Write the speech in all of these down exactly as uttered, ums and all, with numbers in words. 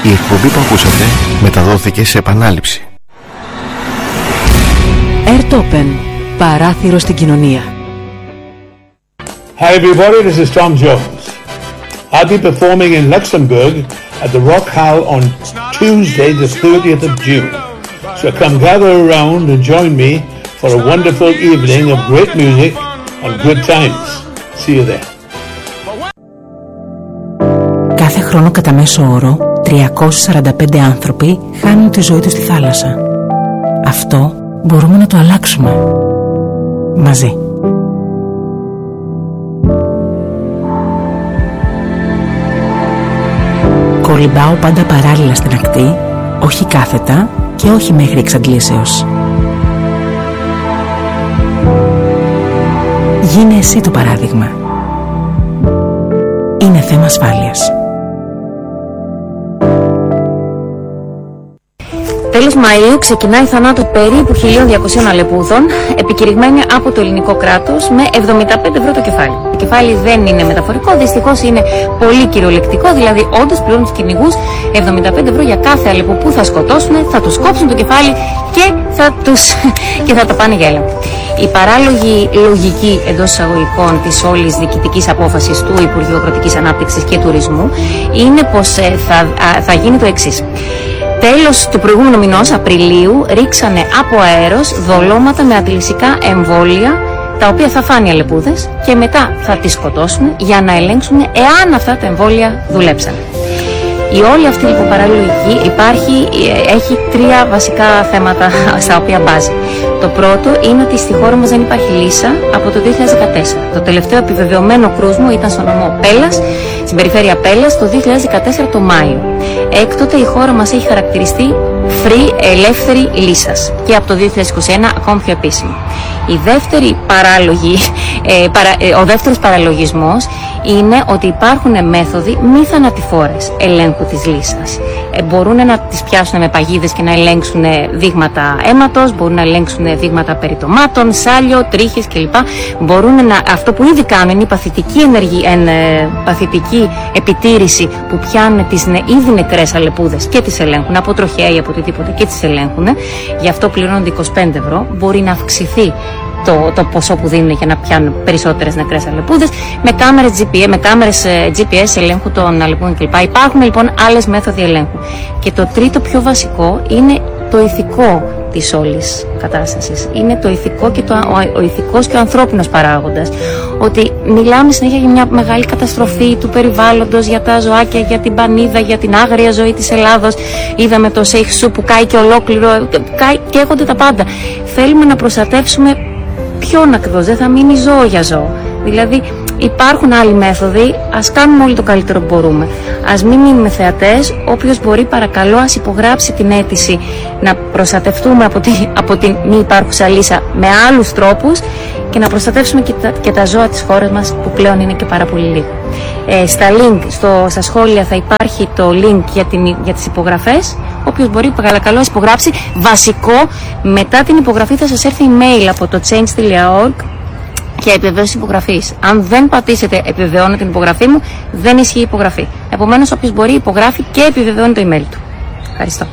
Η εκπομπή που ακούσατε μεταδόθηκε σε επανάληψη. Airtopen, παράθυρο στην κοινωνία. Hi everybody, this is Tom Jones. I'll be performing in Luxembourg at the Rock Hall on Tuesday the thirtieth of June. So come gather around and join me for a wonderful evening of great music and good times. See you there. Κάθε χρόνο κατά μέσο όρο τριακόσιοι σαράντα πέντε άνθρωποι χάνουν τη ζωή τους στη θάλασσα. Αυτό μπορούμε να το αλλάξουμε μαζί. Κολυμπάω πάντα παράλληλα στην ακτή, όχι κάθετα και όχι μέχρι εξαντλήσεως. Γίνε εσύ το παράδειγμα. Είναι θέμα ασφάλειας. Τέλος Μαΐου ξεκινάει θανάτου περίπου χίλια διακοσίων αλεπούδων, επικηρυγμένη από το ελληνικό κράτος με εβδομήντα πέντε ευρώ το κεφάλι. Το κεφάλι δεν είναι μεταφορικό, δυστυχώς είναι πολύ κυριολεκτικό, δηλαδή όντως πληρώνουν τους κυνηγούς εβδομήντα πέντε ευρώ για κάθε αλεπού που θα σκοτώσουν, θα τους κόψουν το κεφάλι και θα, τους, και θα το πάνε για έλεγχο. Η παράλογη λογική εντός εισαγωγικών της όλης διοικητικής απόφασης του Υπουργείου Αγροτικής Ανάπτυξης και Τουρισμού είναι πως ε, θα, α, θα γίνει το εξής. Τέλος του προηγούμενου μηνός, Απριλίου, ρίξανε από αέρος δολώματα με αντιλυσικά εμβόλια, τα οποία θα φάνε οι αλεπούδες και μετά θα τις σκοτώσουν για να ελέγξουν εάν αυτά τα εμβόλια δουλέψαν. Η όλη αυτή λοιπόν παραλογική υπάρχει, έχει τρία βασικά θέματα στα οποία μπάζει. Το πρώτο είναι ότι στη χώρα μας δεν υπάρχει λύσα από το δύο χιλιάδες δεκατέσσερα. Το τελευταίο επιβεβαιωμένο κρούσμα ήταν στο νομό Πέλλας, στην περιφέρεια Πέλλας, το δύο χιλιάδες δεκατέσσερα το Μάιο. Έκτοτε η χώρα μας έχει χαρακτηριστεί free, ελεύθερη λύσας και από το δύο χιλιάδες είκοσι ένα ακόμη πιο επίσημη. Η δεύτερη παράλογη, ε, παρα, ε, ο δεύτερος παραλογισμός είναι ότι υπάρχουν μέθοδοι μη θανατηφόρες ελέγχου της λύσας. Ε, μπορούν να τις πιάσουν με παγίδες και να ελέγξουν δείγματα αίματος, μπορούν να ελέγξουν δείγματα περιτομάτων, σάλιο, τρίχες κλπ. Μπορούν να, αυτό που ήδη κάνουν είναι η παθητική, ενεργή, εν, ε, παθητική επιτήρηση που πιάνουν τις νε, ήδη νεκρές αλεπούδες και τις ελέγχουν από τροχέα ή από οτιδήποτε και τις ελέγχουν. Γι' αυτό πληρώνονται είκοσι πέντε ευρώ. Μπορεί να αυξηθεί Το, το ποσό που δίνουν για να πιάνουν περισσότερες νεκρές αλεπούδες με κάμερες τζι πι ες, με κάμερες τζι πι ες ελέγχου των αλεπούδων κλπ. Υπάρχουν λοιπόν άλλες μέθοδοι ελέγχου. Και το τρίτο πιο βασικό είναι το ηθικό της όλης κατάστασης. Είναι το ηθικό και το, ο, ο ηθικός και ο ανθρώπινος παράγοντας. Ότι μιλάμε συνέχεια για μια μεγάλη καταστροφή του περιβάλλοντος, για τα ζωάκια, για την πανίδα, για την άγρια ζωή της Ελλάδος. Είδαμε το Σέιχσου που κάει και ολόκληρο, κάει, καίγονται τα πάντα. Θέλουμε να προστατεύσουμε ποιον ακριβώς, δεν θα μείνει ζώο για ζώο. Δηλαδή υπάρχουν άλλοι μέθοδοι, ας κάνουμε όλοι το καλύτερο που μπορούμε. Ας μην μείνουμε θεατές, όποιος μπορεί παρακαλώ ας υπογράψει την αίτηση να προστατευτούμε από, τη, από την μη υπάρχουσα λύσα με άλλους τρόπους και να προστατεύσουμε και τα, και τα ζώα της χώρας μας που πλέον είναι και πάρα πολύ λίγο. Ε, στα link, στο, στα σχόλια θα υπάρχει το link για, την, για τις υπογραφές. Όποιος μπορεί παρακαλώ ας υπογράψει. Βασικό, μετά την υπογραφή θα σας έρθει email από το change τελεία org και επιβεβαίωση υπογραφής. Αν δεν πατήσετε επιβεβαιώνω την υπογραφή μου, δεν ισχύει η υπογραφή. Επομένως, όποιος μπορεί υπογράφει και επιβεβαιώνει το email του. Ευχαριστώ.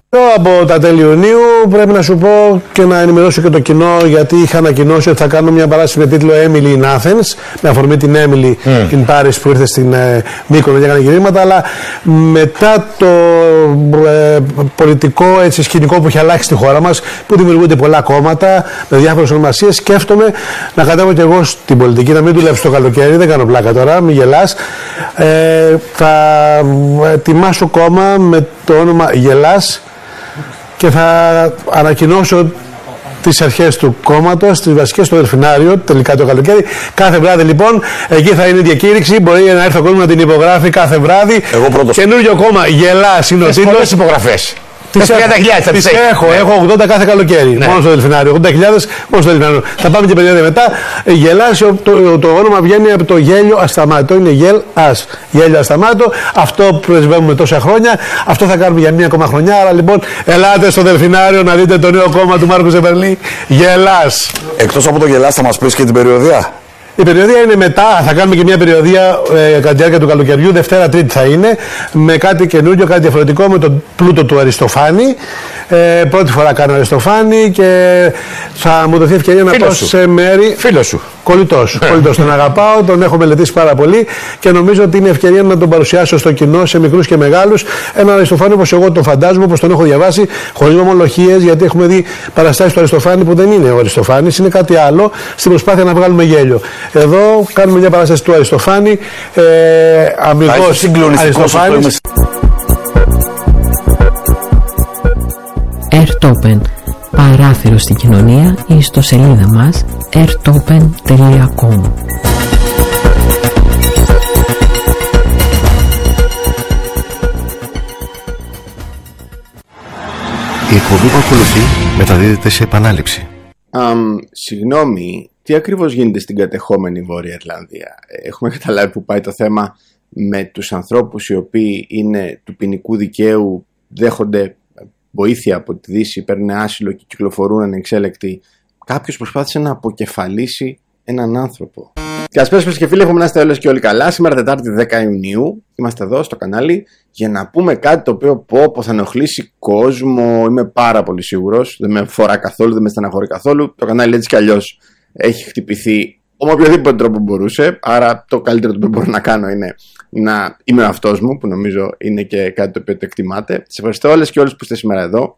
Από τα τέλη Ιουνίου πρέπει να σου πω και να ενημερώσω και το κοινό, γιατί είχα ανακοινώσει ότι θα κάνω μια παράσταση με τίτλο Emily in Athens, με αφορμή την Emily mm. in Paris που ήρθε στην ε, Μύκονο και έκανε γυρίσματα, αλλά μετά το ε, πολιτικό έτσι, σκηνικό που έχει αλλάξει στη χώρα μας, που δημιουργούνται πολλά κόμματα με διάφορες ονομασίες, σκέφτομαι να κατέβω κι εγώ στην πολιτική, να μην δουλέψω το καλοκαίρι, δεν κάνω πλάκα τώρα, μην γελάς. Ε, θα ετοιμάσω κόμμα με το όνομα Γελάς και θα ανακοινώσω τις αρχές του κόμματος, τις βασικές στο Δελφινάριο, τελικά το καλοκαίρι. Κάθε βράδυ λοιπόν, εκεί θα είναι η διακήρυξη. Μπορεί να έρθει ο κόσμος να την υπογράφει κάθε βράδυ. Εγώ πρώτος. Καινούριο κόμμα, Γελάς είναι ο τίτλος. Πολλές υπογραφές. Τις τριάντα χιλιάδες θα τις έχω, ναι. Έχω ογδόντα κάθε καλοκαίρι. Ναι. Μόνο στο Δελφινάριο. ογδόντα χιλιάδες μόνο στο Δελφινάριο. Θα πάμε και περίοδο μετά. Γελάς, το, το, το όνομα βγαίνει από το γέλιο ασταμάτητο. Είναι γελ ας. Γέλιο ασταμάτητο. Αυτό που πρεσβεύουμε τόσα χρόνια. Αυτό θα κάνουμε για μία ακόμα χρονιά. Άρα λοιπόν, ελάτε στο Δελφινάριο να δείτε το νέο κόμμα του Μάρκου Ζεμπερλή. Γελάς. Εκτός από το Γελάς, θα μας πεις και την περιοδία. Η περιοδία είναι μετά, θα κάνουμε και μια περιοδία ε, κατά τη διάρκεια του καλοκαιριού, Δευτέρα Τρίτη θα είναι, με κάτι καινούριο, κάτι διαφορετικό, με τον πλούτο του Αριστοφάνη. Ε, πρώτη φορά κάνω Αριστοφάνη και θα μου δοθεί ευκαιρία να πάω σε μέρη. Φίλος σου. Κολλητός. Κολλητός. Τον αγαπάω, τον έχω μελετήσει πάρα πολύ και νομίζω ότι είναι ευκαιρία να τον παρουσιάσω στο κοινό, σε μικρούς και μεγάλους. Έναν Αριστοφάνη όπως εγώ τον φαντάζομαι, όπως τον έχω διαβάσει, χωρίς ομολογίες, γιατί έχουμε δει παραστάσεις του Αριστοφάνη που δεν είναι ο Αριστοφάνης, είναι κάτι άλλο, στην προσπάθεια να βγάλουμε γέλιο. Εδώ κάνουμε μια παράσταση του Αριστοφάνη, ε, αμυγός Αριστοφάνης. Airtopen, παράθυρο στην κοινωνία, η ιστοσελίδα μας airtopen τελεία com. Η εκπομπή που ακολουθεί μεταδίδεται σε επανάληψη. Um, συγγνώμη, τι ακριβώς γίνεται στην κατεχόμενη Βόρεια Ιρλανδία? Έχουμε καταλάβει που πάει το θέμα με τους ανθρώπους οι οποίοι είναι του ποινικού δικαίου, δέχονται βοήθεια από τη Δύση, παίρνουν άσυλο και κυκλοφορούν ανεξέλεκτοι. Κάποιος προσπάθησε να αποκεφαλίσει έναν άνθρωπο. Καλησπέρα σας και φίλοι, εύχομαι να είστε όλες και όλοι καλά. Σήμερα Τετάρτη δέκα Ιουνίου είμαστε εδώ στο κανάλι για να πούμε κάτι το οποίο πω, πω θα ενοχλήσει κόσμο. Είμαι πάρα πολύ σίγουρος. Δεν με φορά καθόλου, δεν με στεναχωρεί καθόλου. Το κανάλι έτσι κι αλλιώς έχει χτυπηθεί με οποιοδήποτε τρόπο μπορούσε. Άρα το καλύτερο που μπορώ να κάνω είναι να είμαι ο αυτός μου, που νομίζω είναι και κάτι το οποίο το εκτιμάτε. Σας ευχαριστώ όλες και όλους που είστε σήμερα εδώ.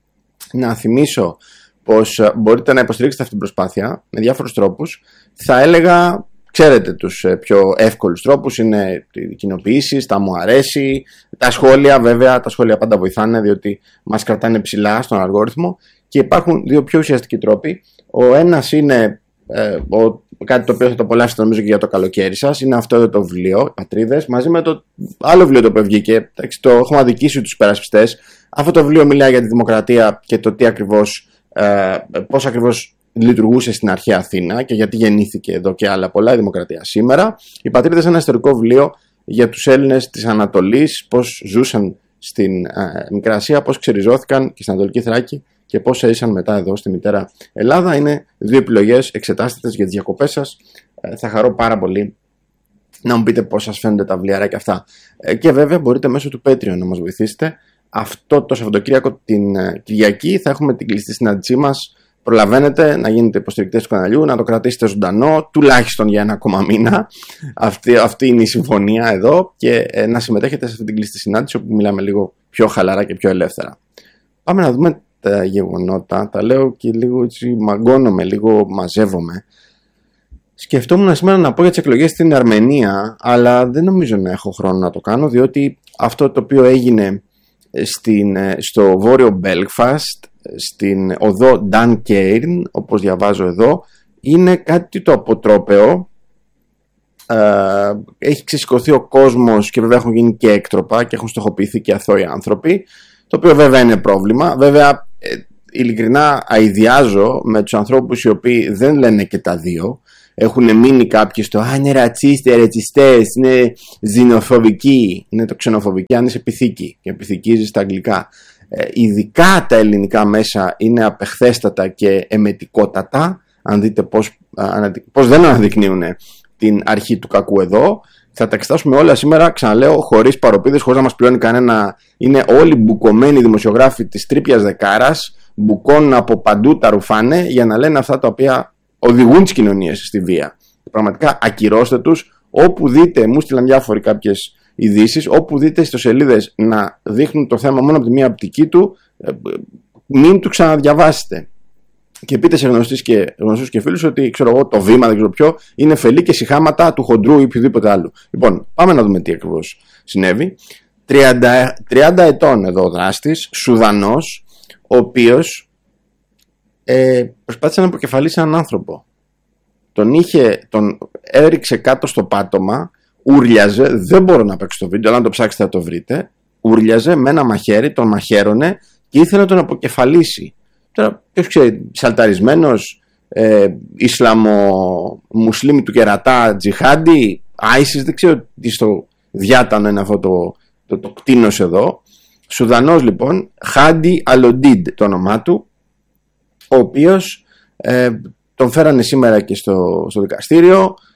Να θυμίσω πως μπορείτε να υποστηρίξετε αυτή την προσπάθεια με διάφορους τρόπους. Θα έλεγα, ξέρετε τους πιο εύκολους τρόπους, είναι οι κοινοποιήσεις, τα μου αρέσει, τα σχόλια βέβαια, τα σχόλια πάντα βοηθάνε διότι μας κρατάνε ψηλά στον αλγόριθμο και υπάρχουν δύο πιο ουσιαστικοί τρόποι. Ο ένας είναι ε, ο, κάτι το οποίο θα το απολαύσετε νομίζω και για το καλοκαίρι σας, είναι αυτό εδώ το βιβλίο, Πατρίδες, μαζί με το άλλο βιβλίο το οποίο βγήκε, το έχουμε αδικήσει τους υπερασπιστές. Αυτό το βιβλίο μιλάει για τη δημοκρατία και το τι ακριβώς, ε, πώς ακριβώς λειτουργούσε στην αρχαία Αθήνα και γιατί γεννήθηκε εδώ και άλλα πολλά η δημοκρατία σήμερα. Οι Πατρίδες είναι ένα ιστορικό βιβλίο για τους Έλληνες της Ανατολής, πώς ζούσαν στην ε, Μικρά Ασία, πώς ξεριζώθηκαν και στην Ανατολική Θράκη και πώς έζησαν μετά εδώ στη μητέρα Ελλάδα. Είναι δύο επιλογές, εξετάστε για τις διακοπές σας. Ε, θα χαρώ πάρα πολύ να μου πείτε πώς σας φαίνονται τα βιβλιαράκια αυτά. Ε, και βέβαια μπορείτε μέσω του Patreon να μας βοηθήσετε. Αυτό το Σαββατοκύριακο την ε, Κυριακή θα έχουμε την κλειστή συνάντησή μας. Προλαβαίνετε να γίνετε υποστηρικτές του καναλιού, να το κρατήσετε ζωντανό, τουλάχιστον για ένα ακόμα μήνα. Αυτή, αυτή είναι η συμφωνία εδώ και ε, να συμμετέχετε σε αυτή την κλειστή συνάντηση όπου μιλάμε λίγο πιο χαλαρά και πιο ελεύθερα. Πάμε να δούμε τα γεγονότα. Τα λέω και λίγο έτσι μαγκώνομαι, λίγο μαζεύομαι. Σκεφτόμουν σήμερα να πω για τις εκλογές στην Αρμενία, αλλά δεν νομίζω να έχω χρόνο να το κάνω, διότι αυτό το οποίο έγινε στην, στο βόρειο Belfast, στην οδό Dan Cairn, όπως διαβάζω εδώ, είναι κάτι το αποτρόπαιο. Ε, έχει ξεσηκωθεί ο κόσμος και βέβαια έχουν γίνει και έκτροπα και έχουν στοχοποιηθεί και αθώοι άνθρωποι, το οποίο βέβαια είναι πρόβλημα. Βέβαια, ε, ειλικρινά αηδιάζω με τους ανθρώπους οι οποίοι δεν λένε και τα δύο. Έχουν μείνει κάποιοι στο «Α, είναι ρατσίστες, ρατσιστές, είναι ζηνοφοβικοί». Είναι το ξενοφοβικοί αν είσαι πυθίκη και πυθικίζεις στα αγγλικά. Ε, ειδικά τα ελληνικά μέσα είναι απεχθέστατα και εμετικότατα. Αν δείτε πώς, αναδει... πώς δεν αναδεικνύουν την αρχή του κακού εδώ. Θα τα εξετάσουμε όλα σήμερα, ξαναλέω, χωρίς παροπίδες, χωρίς να μας πληρώνει κανένα. Είναι όλοι μπουκωμένοι δημοσιογράφοι της τρίπιας δεκάρας, μπουκώνουν από παντού, τα ρουφάνε για να λένε αυτά τα οποία οδηγούν τις κοινωνίες στη βία. Πραγματικά ακυρώστε τους. Όπου δείτε, μου στείλαν διάφοροι κάποιες ειδήσεις, όπου δείτε ιστοσελίδες να δείχνουν το θέμα μόνο από τη μία οπτική του, μην του ξαναδιαβάσετε. Και πείτε σε γνωστούς και, γνωστούς και φίλους ότι ξέρω εγώ, το βήμα, δεν ξέρω ποιο, είναι φελή και σιχάματα του χοντρού ή οποιοδήποτε άλλου. Λοιπόν, πάμε να δούμε τι ακριβώς συνέβη. τριάντα ετών εδώ ο δράστης, Σουδανός, ο οποίος ε, προσπάθησε να αποκεφαλίσει έναν άνθρωπο. Τον είχε, τον έριξε κάτω στο πάτωμα, ούρλιαζε, δεν μπορώ να παίξω το βίντεο, αλλά αν το ψάξετε θα το βρείτε. Ούρλιαζε με ένα μαχαίρι, τον μαχαίρωνε και ήθελε να τον αποκεφαλίσει. Τώρα, ποιος ξέρει, σαλταρισμένος, ε, Ισλαμο-Μουσλίμι του κερατά, τζιχάντι, άισις, δεν ξέρω τι στο διάτανο είναι αυτό το, το, το κτίνος εδώ. Σουδανός λοιπόν, Χάντι Αλοντίντ το όνομά του, ο οποίος ε, τον φέρανε σήμερα και στο, στο δικαστήριο.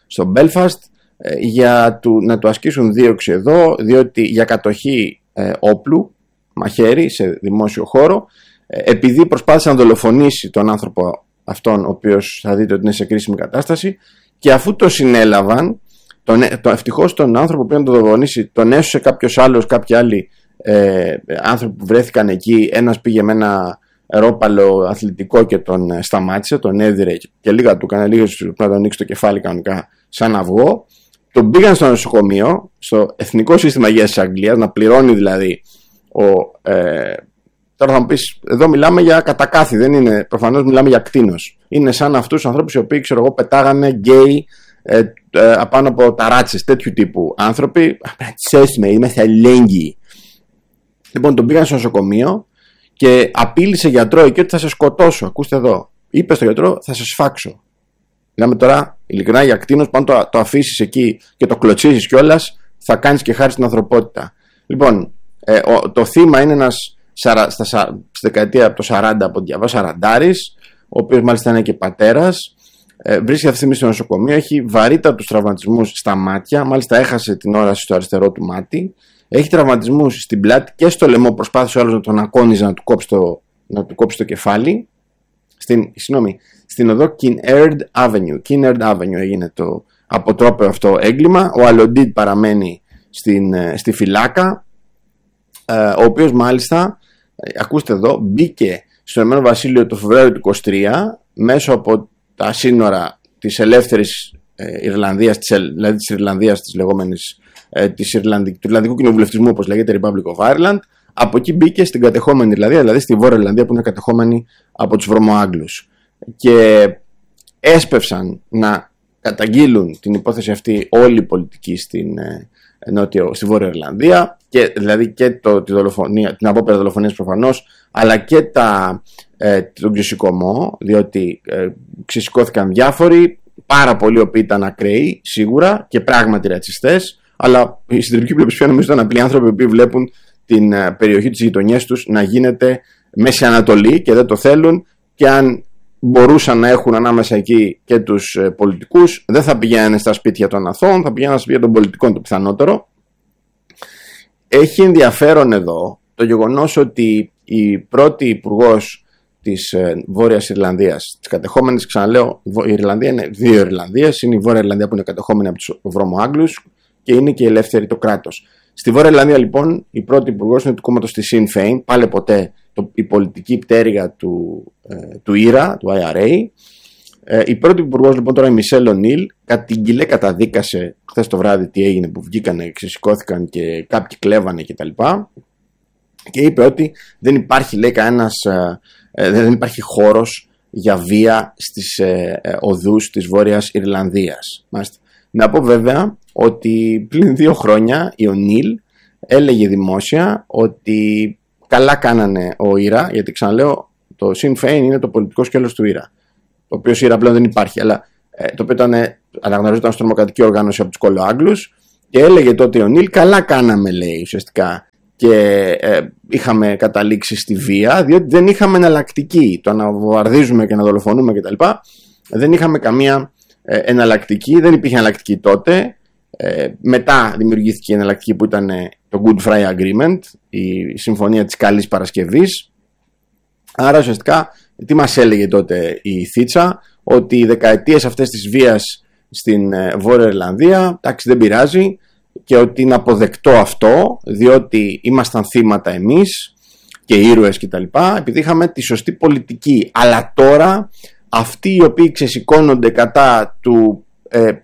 στο Belfast ε, για του, να του ασκήσουν δίωξη εδώ, διότι για κατοχή ε, όπλου, μαχαίρι σε δημόσιο χώρο, ε, επειδή προσπάθησε να δολοφονήσει τον άνθρωπο αυτόν, ο οποίος θα δείτε ότι είναι σε κρίσιμη κατάσταση, και αφού το συνέλαβαν, τον, το, ευτυχώς τον άνθρωπο που τον δολοφονήσει τον έσωσε κάποιος άλλος, κάποιοι άλλοι ε, άνθρωποι που βρέθηκαν εκεί. Ένας πήγε με ένα ρόπαλο αθλητικό και τον ε, σταμάτησε, τον έδιρε και λίγα του έκανε, λίγα του να τον ανοίξει το κεφάλι κανονικά σαν αυγό. Τον πήγαν στο νοσοκομείο, στο Εθνικό Σύστημα Υγείας της Αγγλίας, να πληρώνει δηλαδή ο... Ε, τώρα θα μου πεις, εδώ μιλάμε για κατακάθι, δεν είναι, προφανώς μιλάμε για κτήνος. Είναι σαν αυτούς τους ανθρώπους οι οποίοι, ξέρω εγώ, πετάγανε γκέι ε, ε, απάνω από ταράτσες, τέτοιου τύπου άνθρωποι. Σέσμε, είμαστε αλληλέγγυοι. Λοιπόν, τον πήγαν στο νοσοκομείο και απείλησε γιατρό εκεί ότι θα σε σκοτώσω. Ακούστε εδώ. Είπε στο γιατρό, θα σε σφάξω. Μιλάμε τώρα ειλικρινά για κτήνος, πάνω το, το αφήσεις εκεί και το κλωτσίσεις κιόλας, θα κάνεις και χάρη στην ανθρωπότητα. Λοιπόν, ε, ο, το θύμα είναι ένας στα, στα, στη δεκαετία από το σαράντα από διαβά σαραντάρης, ο οποίος μάλιστα είναι και πατέρας. Ε, βρίσκεται αυτή τη στιγμή στο νοσοκομείο, έχει βαρύτατους τραυματισμούς στα μάτια, μάλιστα έχασε την όραση στο αριστερό του μάτι, έχει τραυματισμούς στην πλάτη και στο λαιμό, προσπάθησε ο άλλος να τον ακόνιζε να του κόψει το, να του κόψει το κεφάλι. Στην, συγγνώμη, στην οδό Kinnaird Avenue. Kinnaird Avenue έγινε το αποτρόπαιο αυτό έγκλημα. Ο Αλοντίτ παραμένει στην, στη φυλάκα, ε, ο οποίος μάλιστα, ε, ακούστε εδώ, μπήκε στο Ηνωμένο Βασίλειο το Φεβρουάριο του είκοσι τρία μέσω από τα σύνορα της ελεύθερης ε, Ιρλανδίας, της, δηλαδή της Ιρλανδίας της λεγόμενης, ε, της Ιρλανδικ, του Ιρλανδικού Κοινοβουλευτισμού, όπως λέγεται, Republic of Ireland. Από εκεί μπήκε στην κατεχόμενη Ιρλανδία, δηλαδή στη Βόρεια Ιρλανδία που είναι κατεχόμενη από τους Βρωμοάγγλους. Και έσπευσαν να καταγγείλουν την υπόθεση αυτή όλοι οι πολιτικοί στην, ε, νότιο, στη Βόρεια Ιρλανδία, και δηλαδή και το, τη δολοφονία, την απόπειρα δολοφονίας προφανώς, αλλά και τα, ε, τον ξεσηκωμό, διότι ε, ξεσηκώθηκαν διάφοροι, πάρα πολλοί οποίοι ήταν ακραίοι σίγουρα και πράγματι ρατσιστές, αλλά η συντριπτική πλειοψηφία νομίζω ήταν απλοί άνθρωποι που βλέπουν την uh, περιοχή της γειτονιάς τους να γίνεται Μέση Ανατολή και δεν το θέλουν, και αν μπορούσαν να έχουν ανάμεσα εκεί και τους uh, πολιτικούς, δεν θα πηγαίνανε στα σπίτια των αθώων, θα πηγαίνανε στα σπίτια των πολιτικών το πιθανότερο. Έχει ενδιαφέρον εδώ το γεγονός ότι η πρώτη υπουργός της uh, Βόρειας Ιρλανδίας, της κατεχόμενης, ξαναλέω, η Ιρλανδία είναι δύο Ιρλανδίες, είναι η Βόρεια Ιρλανδία που είναι κατεχόμενη από τους Βρωμοάγγλους και είναι και η ελεύθερη το κράτος. Στη Βόρεια Ιρλανδία λοιπόν η πρώτη υπουργός είναι του κόμματος της Sinn Féin, πάλι ποτέ το, η πολιτική πτέρυγα του, ε, του Ήρα, του άι αρ έι. Ε, η πρώτη υπουργός λοιπόν τώρα, η Μισελ Ονίλ, κατήγγειλε, καταδίκασε χθες το βράδυ τι έγινε, που βγήκανε, ξεσηκώθηκαν και κάποιοι κλέβανε κτλ. Και, και είπε ότι δεν υπάρχει, λέει, κανένας, ε, δεν υπάρχει χώρος για βία στις ε, ε, οδούς της Βόρειας Ιρλανδίας. Μάλιστα. Να πω βέβαια ότι πριν δύο χρόνια η Ονίλ έλεγε δημόσια ότι καλά κάνανε ο Ήρα, γιατί ξαναλέω το Sinn Féin είναι το πολιτικό σκέλος του Ήρα, το οποίο Ήρα πλέον δεν υπάρχει, αλλά ε, το οποίο ήταν, αναγνωριζόταν ως τρομοκρατική οργάνωση από τους Κολοάγγλους, και έλεγε τότε η Ονίλ καλά κάναμε, λέει, ουσιαστικά, και ε, είχαμε καταλήξει στη βία, διότι δεν είχαμε εναλλακτική, το να βομβαρδίζουμε και να δολοφονούμε κτλ. Δεν είχαμε καμία ε, εναλλακτική, δεν υπήρχε εναλλακτική τότε. Ε, μετά δημιουργήθηκε η εναλλακτική που ήταν το Good Friday Agreement, η συμφωνία της Καλής Παρασκευής. Άρα ουσιαστικά τι μας έλεγε τότε η Θίτσα, ότι οι δεκαετίες αυτές της βίας στην ε, Βόρεια Ιρλανδία, εντάξει, δεν πειράζει, και ότι είναι αποδεκτό αυτό, διότι ήμασταν θύματα εμείς και ήρωες κτλ, επειδή είχαμε τη σωστή πολιτική. Αλλά τώρα αυτοί οι οποίοι ξεσηκώνονται κατά του ε, ε,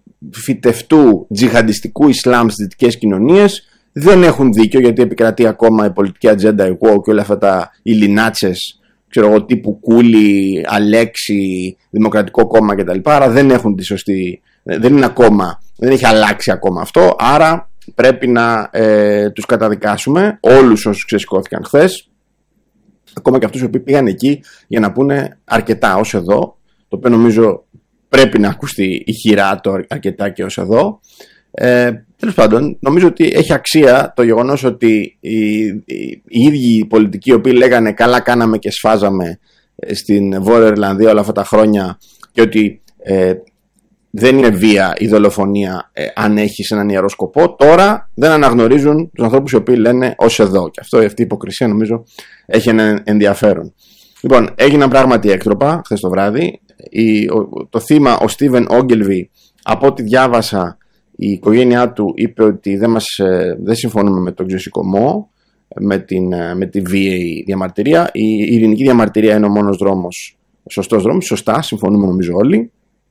φυτευτού τζιχαντιστικού Ισλάμ στις δυτικές κοινωνίες δεν έχουν δίκιο, γιατί επικρατεί ακόμα η πολιτική ατζέντα, η woke και όλα αυτά τα οι λινάτσες, ξέρω εγώ, τύπου Κούλι, Αλέξη, Δημοκρατικό Κόμμα κτλ. Άρα δεν έχουν τη σωστή, δεν είναι ακόμα, δεν έχει αλλάξει ακόμα αυτό. Άρα πρέπει να ε, τους καταδικάσουμε όλους όσους ξεσηκώθηκαν χθες, ακόμα και αυτούς οι οποίοι πήγαν εκεί για να πούνε αρκετά ως εδώ, το οποίο νομίζω πρέπει να ακουστεί ηχηρά το αρκετά και ως εδώ. Ε, τέλος πάντων, νομίζω ότι έχει αξία το γεγονός ότι οι, οι, οι ίδιοι πολιτικοί οι οποίοι λέγανε καλά κάναμε και σφάζαμε στην Βόρεια Ιρλανδία όλα αυτά τα χρόνια, και ότι ε, δεν είναι βία η δολοφονία ε, αν έχεις έναν ιερό σκοπό. Τώρα δεν αναγνωρίζουν τους ανθρώπους οι οποίοι λένε ως εδώ. Και αυτό, αυτή η υποκρισία νομίζω έχει ένα ενδιαφέρον. Λοιπόν, έγιναν πράγματι έκτροπα χθες το βράδυ. Η, ο, το θύμα, ο Στίβεν Όγκελβι, από ό,τι διάβασα, η οικογένειά του είπε ότι δεν, μας, ε, δεν συμφωνούμε με τον ξεσηκωμό, με, την, με τη βίαιη διαμαρτυρία. Η, η ειρηνική διαμαρτυρία είναι ο μόνος δρόμος, ο σωστός δρόμος. Σωστά, συμφωνούμε νομίζω όλοι.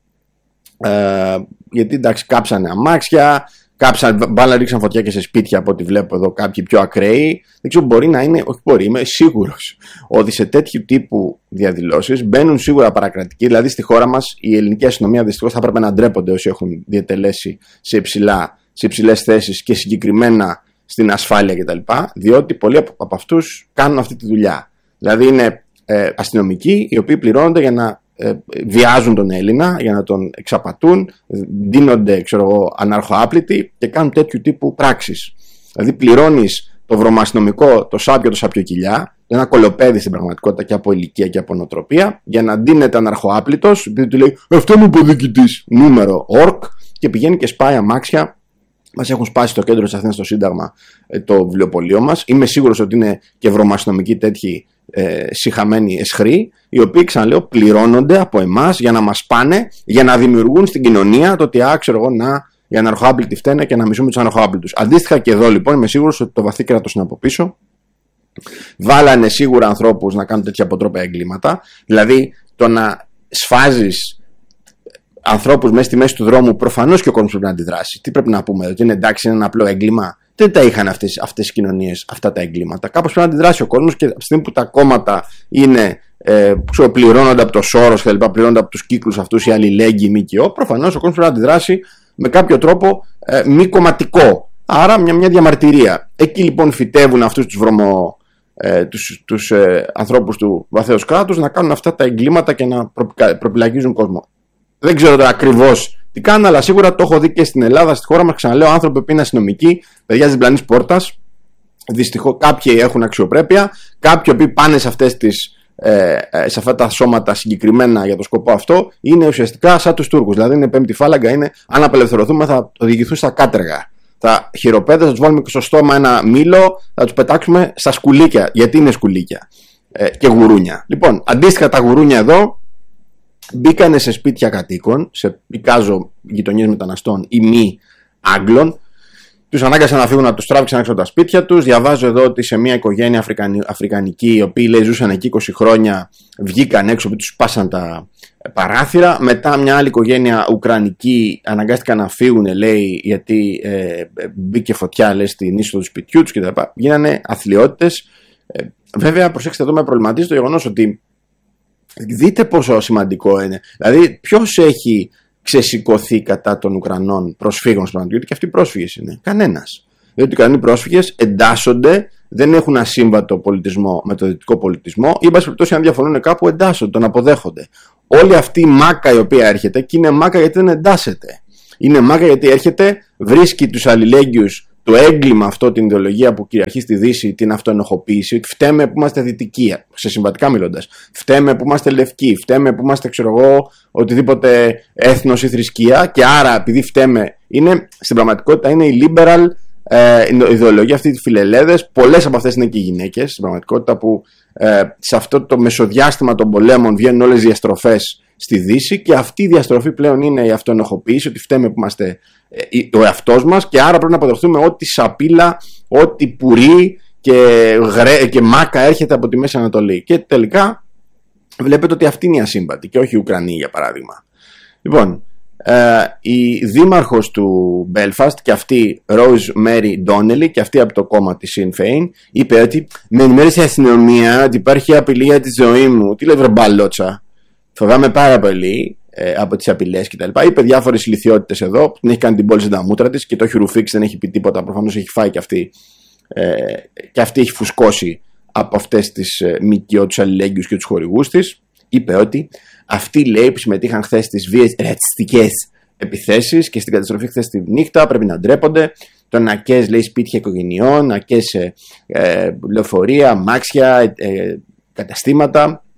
Ε, γιατί εντάξει, κάψανε αμάξια, κάψαν, μπάλα ρίξαν φωτιά και σε σπίτια από ό,τι βλέπω εδώ κάποιοι πιο ακραίοι. Δεν ξέρω, μπορεί να είναι, όχι μπορεί, είμαι σίγουρος ότι σε τέτοιου τύπου διαδηλώσεις μπαίνουν σίγουρα παρακρατικοί. Δηλαδή στη χώρα μας η ελληνική αστυνομία δυστυχώς θα έπρεπε να ντρέπονται όσοι έχουν διατελέσει σε, υψηλά, σε υψηλές θέσεις και συγκεκριμένα στην ασφάλεια κτλ. Διότι πολλοί από, από αυτούς κάνουν αυτή τη δουλειά. Δηλαδή είναι ε, αστυνομικοί οι οποίοι πληρώνονται για να ε, βιάζουν τον Έλληνα, για να τον εξαπατούν, δίνονται ξέρω εγώ, αναρχοάπλητοι και κάνουν τέτοιου τύπου πράξεις. Δηλαδή πληρώνεις το βρωμαστινομικό, το σάπιο, το σαπιοκυλιά, ένα κολοπέδι στην πραγματικότητα και από ηλικία και από νοοτροπία, για να ντύνεται αναρχοάπλητος, επειδή του λέει αυτό μου υποδικητής, νούμερο ορκ, και πηγαίνει και σπάει αμάξια. Μας έχουν σπάσει στο κέντρο της Αθήνας στο Σύνταγμα το βιβλιοπωλείο μας. Είμαι σίγουρος ότι είναι και βρωμαστινομικοί τέτοιοι ε, σιχαμένοι εσχροί, οι οποίοι, ξαναλέω, πληρώνονται από εμάς για να μας πάνε, για να δημιουργούν στην κοινωνία το ότι α, ξέρω εγώ, να, οι αναρχοάπλητοι φταίνε και να μισούμε τους αναρχοάπλητους. Αντίστοιχα και εδώ λοιπόν είμαι σίγουρος ότι το βαθύ κράτος είναι από πίσω. Βάλανε σίγουρα ανθρώπους να κάνουν τέτοια αποτρόπαια εγκλήματα. Δηλαδή το να σφάζεις ανθρώπους μέσα στη μέση του δρόμου, προφανώς και ο κόσμος πρέπει να αντιδράσει. Τι πρέπει να πούμε, ότι είναι εντάξει, είναι ένα απλό έγκλημα. Δεν τα είχαν αυτές, αυτές οι κοινωνίες αυτά τα εγκλήματα. Κάπως πρέπει να αντιδράσει ο κόσμος, και από τη στιγμή που τα κόμματα είναι, ε, που πληρώνονται από το Σόρος και λοιπά, πληρώνονται από τους κύκλους αυτούς, οι αλληλέγγυοι ΜΚΟ, προφανώς ο κόσμος πρέπει να αντιδράσει με κάποιο τρόπο ε, μη κομματικό. Άρα μια, μια διαμαρτυρία. Εκεί λοιπόν φυτεύουν αυτούς τους βρωμο. Ε, τους, τους ε, ανθρώπους του βαθέως κράτους να κάνουν αυτά τα εγκλήματα και να προπυλακίζουν κόσμο. Δεν ξέρω τώρα ακριβώς τι κάνουν, αλλά σίγουρα το έχω δει και στην Ελλάδα, στη χώρα μας. Ξαναλέω, άνθρωποι που είναι αστυνομικοί, παιδιά της διπλανής πόρτας. Δυστυχώς κάποιοι έχουν αξιοπρέπεια, κάποιοι που πάνε σε, αυτές τις, ε, σε αυτά τα σώματα συγκεκριμένα για το σκοπό αυτό, είναι ουσιαστικά σαν τους Τούρκους. Δηλαδή είναι πέμπτη φάλαγγα, είναι αν απελευθερωθούμε θα οδηγηθούν στα κάτεργα. Τα χειροπέδες θα τους βάλουμε στο στόμα ένα μήλο, θα τους πετάξουμε στα σκουλίκια. Γιατί είναι σκουλίκια ε, και γουρούνια. Λοιπόν, αντίστοιχα τα γουρούνια εδώ μπήκανε σε σπίτια κατοίκων, σε πικάζω γειτονιές μεταναστών ή μη Άγγλων. Τους ανάγκασαν να φύγουν, να τους τράβηξαν έξω από τα σπίτια τους. Διαβάζω εδώ ότι σε μια οικογένεια Αφρικανι... αφρικανική, οι οποίοι λέει ζούσαν εκεί είκοσι χρόνια, βγήκαν έξω και τους σπάσαν τα παράθυρα. Μετά μια άλλη οικογένεια Ουκρανική αναγκάστηκαν να φύγουν, λέει, γιατί ε, μπήκε φωτιά, λέει, στην είσοδο του σπιτιού τους κτλ. Γίνανε αθλιότητες. Ε, βέβαια, προσέξτε εδώ, με προβληματίζει το γεγονός ότι δείτε πόσο σημαντικό είναι. Δηλαδή, ποιος έχει ξεσηκωθεί κατά των Ουκρανών προσφύγων στην πραγματικότητα, και αυτοί πρόσφυγες είναι? Κανένας. Διότι οι Ουκρανοί πρόσφυγες εντάσσονται, δεν έχουν ασύμβατο πολιτισμό με το δυτικό πολιτισμό, ή, εν πάση περιπτώσει, αν διαφωνούν κάπου, εντάσσονται, τον αποδέχονται. Όλη αυτή η μάκα η οποία έρχεται, και είναι μάκα γιατί δεν εντάσσεται. Είναι μάκα γιατί έρχεται, βρίσκει τους αλληλέγγυους, το έγκλημα αυτό, την ιδεολογία που κυριαρχεί στη Δύση, την αυτοενοχοποίηση, ότι φταίμε που είμαστε δυτικοί, σε συμβατικά μιλώντας. Φταίμε που είμαστε λευκοί, φταίμε που είμαστε, ξέρω εγώ, οτιδήποτε έθνος ή θρησκεία, και άρα επειδή φταίμε, είναι, στην πραγματικότητα είναι η liberal ε, ιδεολογία, αυτή τη φιλελέδες. Πολλές από αυτές είναι και οι γυναίκες, στην πραγματικότητα, που ε, σε αυτό το μεσοδιάστημα των πολέμων βγαίνουν όλες οι διαστροφές στη Δύση, και αυτή η διαστροφή πλέον είναι η αυτοενοχοποίηση, ότι φταίμε που είμαστε ο εαυτός μας, και άρα πρέπει να αποδεχτούμε ό,τι σαπίλα, ό,τι πουρί και, γρέ, και μάκα έρχεται από τη Μέση Ανατολή. Και τελικά βλέπετε ότι αυτή είναι η ασύμβατη και όχι οι Ουκρανοί, για παράδειγμα. Λοιπόν, ε, η δήμαρχος του Belfast, και αυτή Rose Mary Donnelly, και αυτή από το κόμμα της Sinn Féin, είπε ότι με ενημέρωσε η αστυνομία ότι υπάρχει απειλή για τη ζωή μου. Τι λέει, βρε μπαλότσα? Φοβάμαι πάρα πολύ ε, από τις απειλές κτλ. Είπε διάφορες ηλιθιότητες εδώ, που την έχει κάνει την πόλη στα μούτρα της, και το έχει ρουφήξει, δεν έχει πει τίποτα. Προφανώς έχει φάει και αυτή, ε, και αυτή έχει φουσκώσει από αυτές τις ε, ΜΚΟ, τους αλληλέγγυους και τους χορηγούς της. Είπε ότι αυτοί, λέει, που συμμετείχαν χθες στις βίες ρατσιστικές επιθέσεις και στην καταστροφή χθες τη νύχτα, πρέπει να ντρέπονται. Το να καίς, λέει, σπίτια οικογενειών, να καίς ε, ε, λεωφορεία, αμάξια, ε, ε, καταστήματα.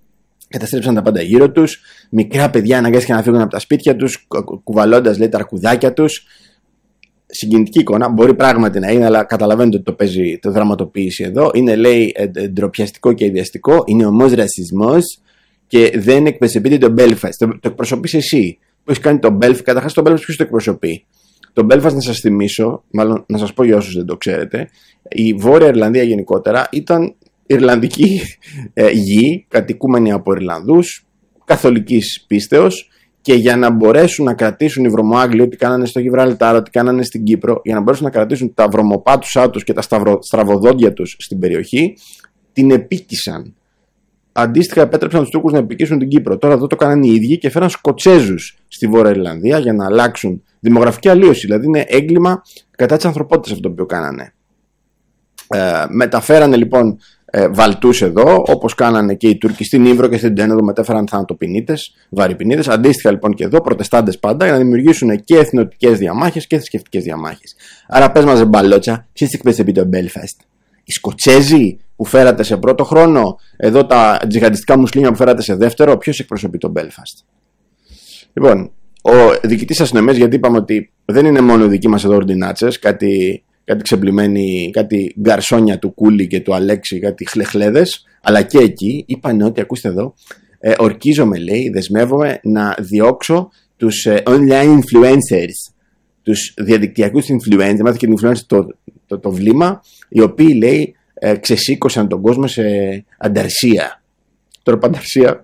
Καταστρέψαν τα πάντα γύρω τους. Μικρά παιδιά αναγκάστηκαν να φύγουν από τα σπίτια τους, κουβαλώντας, λέει, τα αρκουδάκια τους. Συγκινητική εικόνα. Μπορεί πράγματι να είναι, αλλά καταλαβαίνετε ότι το παίζει το δραματοποίηση εδώ. Είναι, λέει, ντροπιαστικό και ιδιαστικό. Είναι όμως ρατσισμός και δεν εκπροσωπείται το Belfast. Το, το εκπροσωπείς εσύ που έχει κάνει το Belfast. Καταρχάς, το Belfast ποιος το εκπροσωπεί? Το Belfast, να σας θυμίσω, μάλλον να σας πω για όσους δεν το ξέρετε, η Βόρεια Ιρλανδία γενικότερα ήταν Ιρλανδική ε, γη, κατοικούμενη από Ιρλανδούς, καθολικής πίστεως, και για να μπορέσουν να κρατήσουν οι βρωμοάγγλοι ό,τι κάνανε στο Γιβραλτάρ, ό,τι κάνανε στην Κύπρο, για να μπορέσουν να κρατήσουν τα βρωμοπάτουσά τους και τα σταυρο, στραβοδόντια τους στην περιοχή, την επίκησαν. Αντίστοιχα, επέτρεψαν τους Τούρκους να επικίσουν την Κύπρο. Τώρα εδώ το κάνανε οι ίδιοι και φέραν Σκοτσέζους στη Βόρεια Ιρλανδία για να αλλάξουν δημογραφική αλλίωση. Δηλαδή είναι έγκλημα κατά της ανθρωπότητας αυτό το οποίο κάνανε. Ε, μεταφέρανε λοιπόν ε, Βαλτούς εδώ, όπως κάνανε και οι Τούρκοι στην Ύβρο και στην Τένοδο, μετέφεραν θανατοπινίτες, βαρυπινίτες. Αντίστοιχα λοιπόν και εδώ, προτεστάντες πάντα, για να δημιουργήσουν και εθνοτικές διαμάχες και θρησκευτικές διαμάχες. Άρα πες μας, μπαλότσα, ποιος εκπροσωπεί το Belfast? Οι Σκοτσέζοι που φέρατε σε πρώτο χρόνο, εδώ τα τζιχαντιστικά μουσλίμια που φέρατε σε δεύτερο, ποιος εκπροσωπεί το Belfast? Λοιπόν, ο διοικητής αστυνομίας, γιατί είπαμε ότι δεν είναι μόνο οι δικοί μας εδώ ορντινάτσες, κάτι, κάτι ξεπλημμένοι, κάτι γκαρσόνια του Κούλη και του Αλέξη, κάτι χλεχλέδες, αλλά και εκεί είπαν ότι, ακούστε εδώ, ε, ορκίζομαι, λέει, δεσμεύομαι να διώξω τους ε, online influencers, τους διαδικτυακούς influencers, μάθε και την influencer το, το, το βλήμα, οι οποίοι, λέει, ε, ξεσήκωσαν τον κόσμο σε ανταρσία. Τώρα ανταρσία,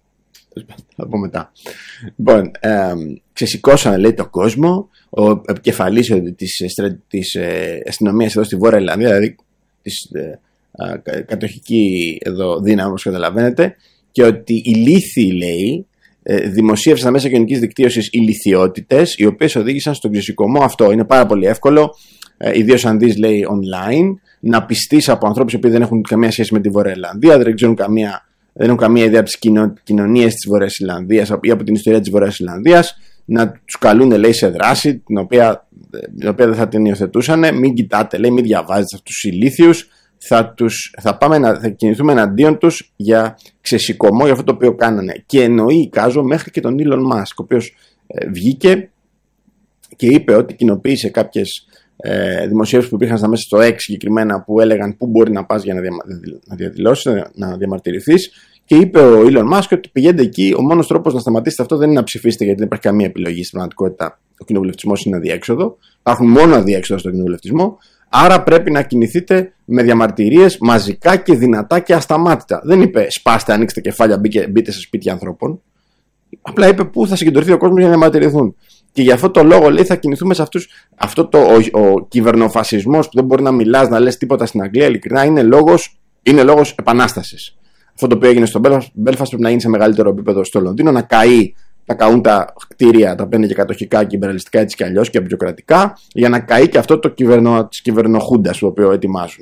θα πω μετά. Λοιπόν, ε, ξεσηκώσαν, λέει, τον κόσμο. Ο επικεφαλής της, της ε, αστυνομίας εδώ στη Βόρεια Ιρλανδία, δηλαδή της ε, ε, κατοχική εδώ δύναμη, όπως καταλαβαίνετε, και ότι οι λύθοι, λέει, ε, δημοσίευσαν στα μέσα κοινωνικής δικτύωσης ηλιθιότητες, οι οποίες οδήγησαν στον ξεσηκωμό αυτό. Είναι πάρα πολύ εύκολο, ε, ιδίως αν δεις, λέει, online, να πιστείς από ανθρώπους που δεν έχουν καμία σχέση με τη Βόρεια Ιρλανδία, δεν ξέρουν καμία. Δεν έχουν καμία ιδέα από τις κοινωνίες της Βορειάς Ιρλανδίας ή από την ιστορία της Βορειάς Ιρλανδίας, να τους καλούν, λέει, σε δράση, την οποία, την οποία δεν θα την υιοθετούσαν. Μην κοιτάτε, λέει, μην διαβάζετε αυτούς τους ηλίθιους. Θα, τους, θα, πάμε να, θα κινηθούμε εναντίον τους για ξεσηκωμό για αυτό το οποίο κάνανε. Και εννοεί, εικάζω, μέχρι και τον Elon Musk, ο οποίος ε, βγήκε και είπε ότι κοινοποίησε κάποιες ε, δημοσίευσεις που υπήρχαν στα μέσα στο X συγκεκριμένα, που έλεγαν πού μπορεί να πας για να, διαμα, να διαδηλώσεις, να, να διαμαρτυρηθείς. Και είπε ο Elon Musk ότι πηγαίνετε εκεί. Ο μόνος τρόπος να σταματήσετε αυτό δεν είναι να ψηφίσετε, γιατί δεν υπάρχει καμία επιλογή στην πραγματικότητα. Ο κοινοβουλευτισμός είναι αδιέξοδο. Υπάρχουν μόνο αδιέξοδα στον κοινοβουλευτισμό. Άρα πρέπει να κινηθείτε με διαμαρτυρίες μαζικά και δυνατά και ασταμάτητα. Δεν είπε σπάστε, ανοίξτε κεφάλια, μπείτε σε σπίτια ανθρώπων. Απλά είπε πού θα συγκεντρωθεί ο κόσμος για να διαμαρτυρηθούν. Και για αυτό το λόγο, λέει, θα κινηθούμε σε αυτούς. Αυτό το, ο, ο κυβερνοφασισμός που δεν μπορεί να μιλάς, να λες τίποτα στην Αγγλία, ειλικρινά είναι λόγος, είναι λόγος επανάστασης. Αυτό το οποίο έγινε στο Belfast πρέπει να γίνει σε μεγαλύτερο επίπεδο στο Λονδίνο, να καεί, να καούν τα κτίρια, τα πέντε και κατοχικά και υπεραλιστικά, έτσι κι αλλιώς και απεικιοκρατικά, για να καεί και αυτό το κυβερνο, της κυβερνοχούντας το οποίο ετοιμάζουν.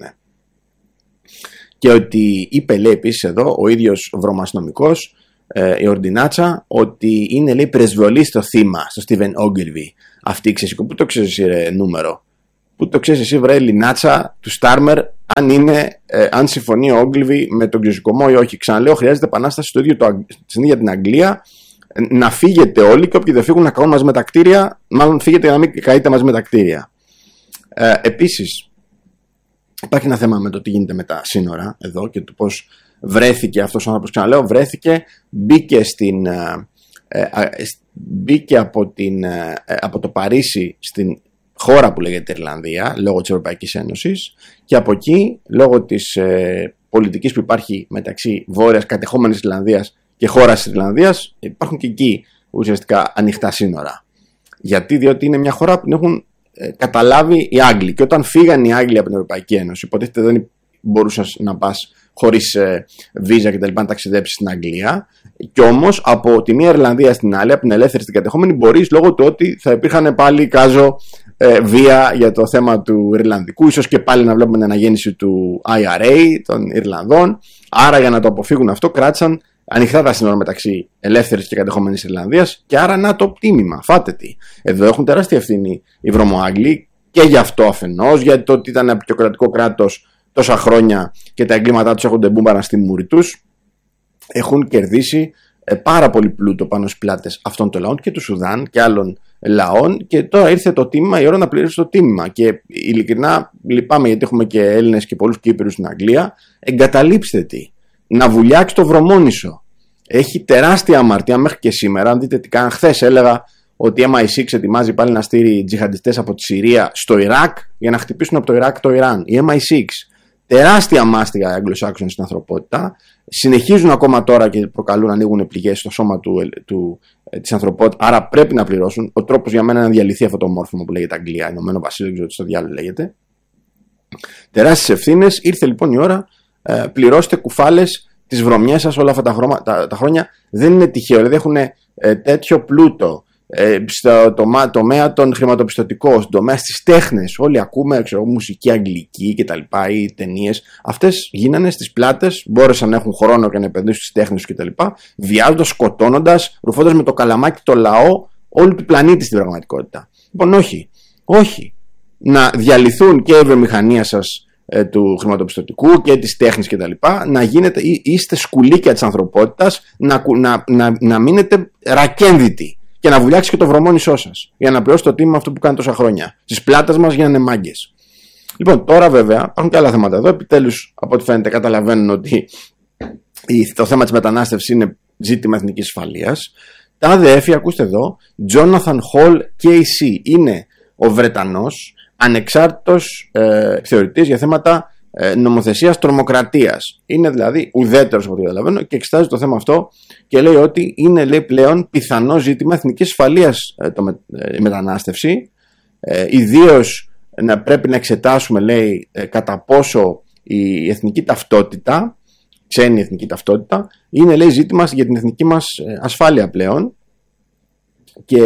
Και ότι είπε, λέει, επίσης εδώ ο ίδιος βρωμαστομικός, ε, η Ορντινάτσα, ότι είναι, λέει, πρεσβολή στο θύμα, στο Στίβεν Ogilvy. Αυτή η ξεσηκώ. Πού το ξέρεις εσύ, ρε, νούμερο? Πού το ξέρεις εσύ, βρε, Ελληνάτσα του Στάρμερ, αν, είναι, ε, αν συμφωνεί ο Ogilvy με τον ξεσηκωμό ή όχι? Ξαναλέω, χρειάζεται επανάσταση στο ίδιο το, στην ίδια την Αγγλία, να φύγετε όλοι και όποιοι δεν φύγουν να καούν μαζί με τα κτίρια, μάλλον φύγετε να μην καείτε μαζί με τα κτίρια. Ε, επίσης, υπάρχει ένα θέμα με το τι γίνεται με τα σύνορα εδώ και το πώς βρέθηκε αυτός ο άνθρωπος. Ξαναλέω, βρέθηκε, μπήκε, στην, ε, ε, μπήκε από, την, ε, από το Παρίσι στην χώρα που λέγεται Ιρλανδία, λόγω της Ευρωπαϊκής Ένωσης, και από εκεί, λόγω της ε, πολιτικής που υπάρχει μεταξύ βόρειας κατεχόμενης Ιρλανδίας και χώρας της Ιρλανδίας, υπάρχουν και εκεί ουσιαστικά ανοιχτά σύνορα. Γιατί? Διότι είναι μια χώρα που έχουν ε, καταλάβει οι Άγγλοι. Και όταν φύγαν οι Άγγλοι από την Ευρωπαϊκή Ένωση, υποτίθεται δεν μπορούσες να πας χωρίς ε, βίζα και τα λοιπά να ταξιδέψεις στην Αγγλία. Κι όμως από τη μία Ιρλανδία στην άλλη, από την ελεύθερη στην κατεχόμενη, μπορείς, λόγω του ότι θα υπήρχαν πάλι, κάζω, ε, βία για το θέμα του Ιρλανδικού, ίσως και πάλι να βλέπουμε την αναγέννηση του άι αρ έι των Ιρλανδών. Άρα, για να το αποφύγουν αυτό, κράτησαν ανοιχτά τα σύνορα μεταξύ ελεύθερης και κατεχόμενης Ιρλανδίας, και άρα να το τίμημα. Φάτε τι. Εδώ έχουν τεράστια ευθύνη οι βρωμοάγγλοι, και γι' αυτό αφενός, για το ότι ήταν απεικιοκρατικό κράτος τόσα χρόνια και τα εγκλήματά τους έχονται μπούμπαρα στη μούρη τους. έχουν κερδίσει ε, πάρα πολύ πλούτο πάνω στις πλάτες αυτών των λαών και του Σουδάν και άλλων λαών, και τώρα ήρθε το τίμημα, η ώρα να πληρώσει το τίμημα. Και ειλικρινά λυπάμαι, γιατί έχουμε και Έλληνες και πολλούς Κύπριους στην Αγγλία. Εγκαταλείψτε τη. Να βουλιάξει το Βρωμόνησο. Έχει τεράστια αμαρτία μέχρι και σήμερα. Αν δείτε τι κάνουν, χθες έλεγα ότι η εμ άι σιξ ετοιμάζει πάλι να στείλει τζιχαντιστές από τη Συρία στο Ιράκ για να χτυπήσουν από το Ιράκ το Ιράν. Η εμ άι σιξ. Τεράστια μάστιγα Αγγλοσάξων στην ανθρωπότητα. Συνεχίζουν ακόμα τώρα και προκαλούν, ανοίγουν πληγές στο σώμα του, του, της ανθρωπότητας. Άρα πρέπει να πληρώσουν. Ο τρόπος για μένα είναι να διαλυθεί αυτό το μόρφωμα που λέγεται Αγγλία, Ηνωμένο Βασίλειο, δεν ξέρω τι στο διάλογο λέγεται. Τεράστιες ευθύνες. Ήρθε λοιπόν η ώρα. Ε, πληρώστε κουφάλες τις βρωμιές σας όλα αυτά τα, χρώμα, τα, τα χρόνια. Δεν είναι τυχαίο. Δηλαδή έχουν ε, τέτοιο πλούτο. Ε, στο τομέα, τομέα των χρηματοπιστωτικών, στον τομέα στις τέχνες. Όλοι ακούμε, ξέρω, μουσική αγγλική κτλ. Ή ταινίες. Αυτές γίνανε στις πλάτες, μπόρεσαν να έχουν χρόνο και να επενδύσουν στις τέχνες κτλ. Βιάζοντας, σκοτώνοντας, ρουφώντας με το καλαμάκι το λαό όλου του πλανήτη στην πραγματικότητα. Λοιπόν, όχι. Όχι. Να διαλυθούν και η βιομηχανία σας ε, του χρηματοπιστωτικού και της τέχνης κτλ. Να γίνετε, ή, είστε σκουλίκια της ανθρωπότητας, να, να, να, να μείνετε ρακένδυτοι. Και να βουλιάξει και το Βρωμόνησό σας για να πληρώσει το τίμημα αυτό που κάνει τόσα χρόνια. Στις πλάτες μας γίνανε μάγκες. Λοιπόν, τώρα βέβαια υπάρχουν και άλλα θέματα εδώ. Επιτέλους, από ό,τι φαίνεται, καταλαβαίνουν ότι το θέμα της μετανάστευσης είναι ζήτημα εθνικής ασφαλείας. Τα έι ντι εφ, ακούστε εδώ, Jonathan Hall κέι σι, είναι ο Βρετανός ανεξάρτητος ε, θεωρητής για θέματα ε, νομοθεσίας τρομοκρατίας. Είναι δηλαδή ουδέτερος από ό,τι καταλαβαίνω και εξετάζει το θέμα αυτό και λέει ότι είναι, λέει, πλέον πιθανό ζήτημα εθνικής ασφαλείας ε, το με, ε, η μετανάστευση. Ε, ιδίως να πρέπει να εξετάσουμε, λέει, ε, κατά πόσο η εθνική ταυτότητα, ξένη εθνική ταυτότητα, είναι, λέει, ζήτημα για την εθνική μας ασφάλεια πλέον. Και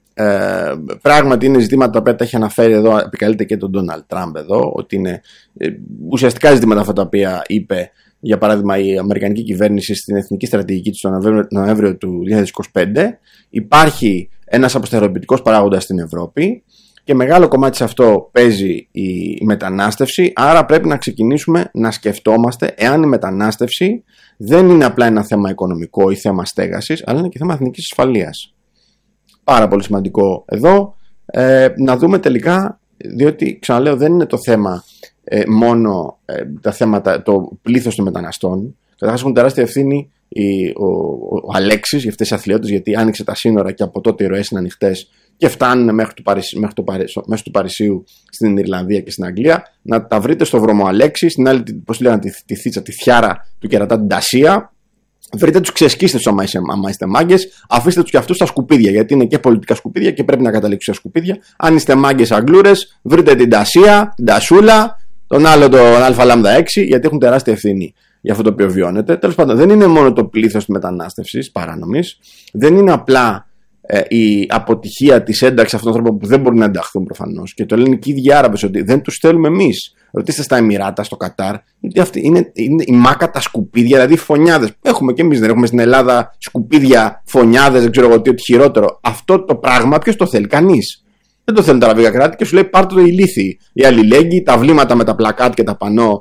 ε, πράγματι είναι ζητήματα τα οποία τα έχει αναφέρει εδώ, επικαλείται και τον Ντόναλντ Τραμπ εδώ, ότι είναι ε, ουσιαστικά ζητήματα αυτά τα οποία είπε, για παράδειγμα, η αμερικανική κυβέρνηση στην εθνική στρατηγική του τον Νοέμβριο του δύο χιλιάδες είκοσι πέντε. Υπάρχει ένας αποσταθεροποιητικός παράγοντας στην Ευρώπη και μεγάλο κομμάτι σε αυτό παίζει η μετανάστευση. Άρα πρέπει να ξεκινήσουμε να σκεφτόμαστε εάν η μετανάστευση δεν είναι απλά ένα θέμα οικονομικό ή θέμα στέγασης, αλλά είναι και θέμα εθνικής ασφαλείας. Πάρα πολύ σημαντικό εδώ ε, να δούμε τελικά, διότι ξαναλέω δεν είναι το θέμα ε, μόνο ε, τα θέματα, το πλήθος των μεταναστών. Καταρχάς έχουν τεράστια ευθύνη η, ο, ο, ο Αλέξης για αυτές τις αθλειότητες, γιατί άνοιξε τα σύνορα και από τότε οι ροές είναι ανοιχτές και φτάνουν μέχρι του, Παρισι, μέχρι το Παρισι, μέχρι του Παρισίου στην Ιρλανδία και στην Αγγλία. Να τα βρείτε στο βρωμό Αλέξη, στην άλλη, πώς λέγανε, τη, τη θίτσα, τη θιάρα του κερατά, την Τασία. Βρείτε τους, ξεσκίστε τους άμα είστε, άμα είστε μάγκες, αφήστε τους και αυτούς στα σκουπίδια, γιατί είναι και πολιτικά σκουπίδια και πρέπει να καταλήξουν στα σκουπίδια. Αν είστε μάγκες αγγλούρες, βρείτε την Τασία, την Τασούλα, τον άλλο τον Α Λάμδα έξι, γιατί έχουν τεράστια ευθύνη για αυτό το οποίο βιώνετε. Τέλος πάντων, δεν είναι μόνο το πλήθος της μετανάστευσης παράνομης, δεν είναι απλά ε, η αποτυχία της ένταξης αυτών των ανθρώπων που δεν μπορούν να ενταχθούν προφανώς. Και το λένε και οι ίδιοι Άραβες ότι δεν τους θέλουμε εμείς. Ρωτήστε στα Εμιράτα, στο Κατάρ, γιατί αυτή είναι, είναι η μάκα τα σκουπίδια, δηλαδή φωνιάδες. Έχουμε και εμείς, δεν έχουμε στην Ελλάδα σκουπίδια, φωνιάδες, δεν ξέρω εγώ τι, ότι χειρότερο. Αυτό το πράγμα ποιος το θέλει, κανείς. Δεν το θέλουν τα αραβικά κράτη και σου λέει πάρτε το ηλίθιοι. Οι αλληλέγγυοι, τα βλήματα με τα πλακάτ και τα πανό.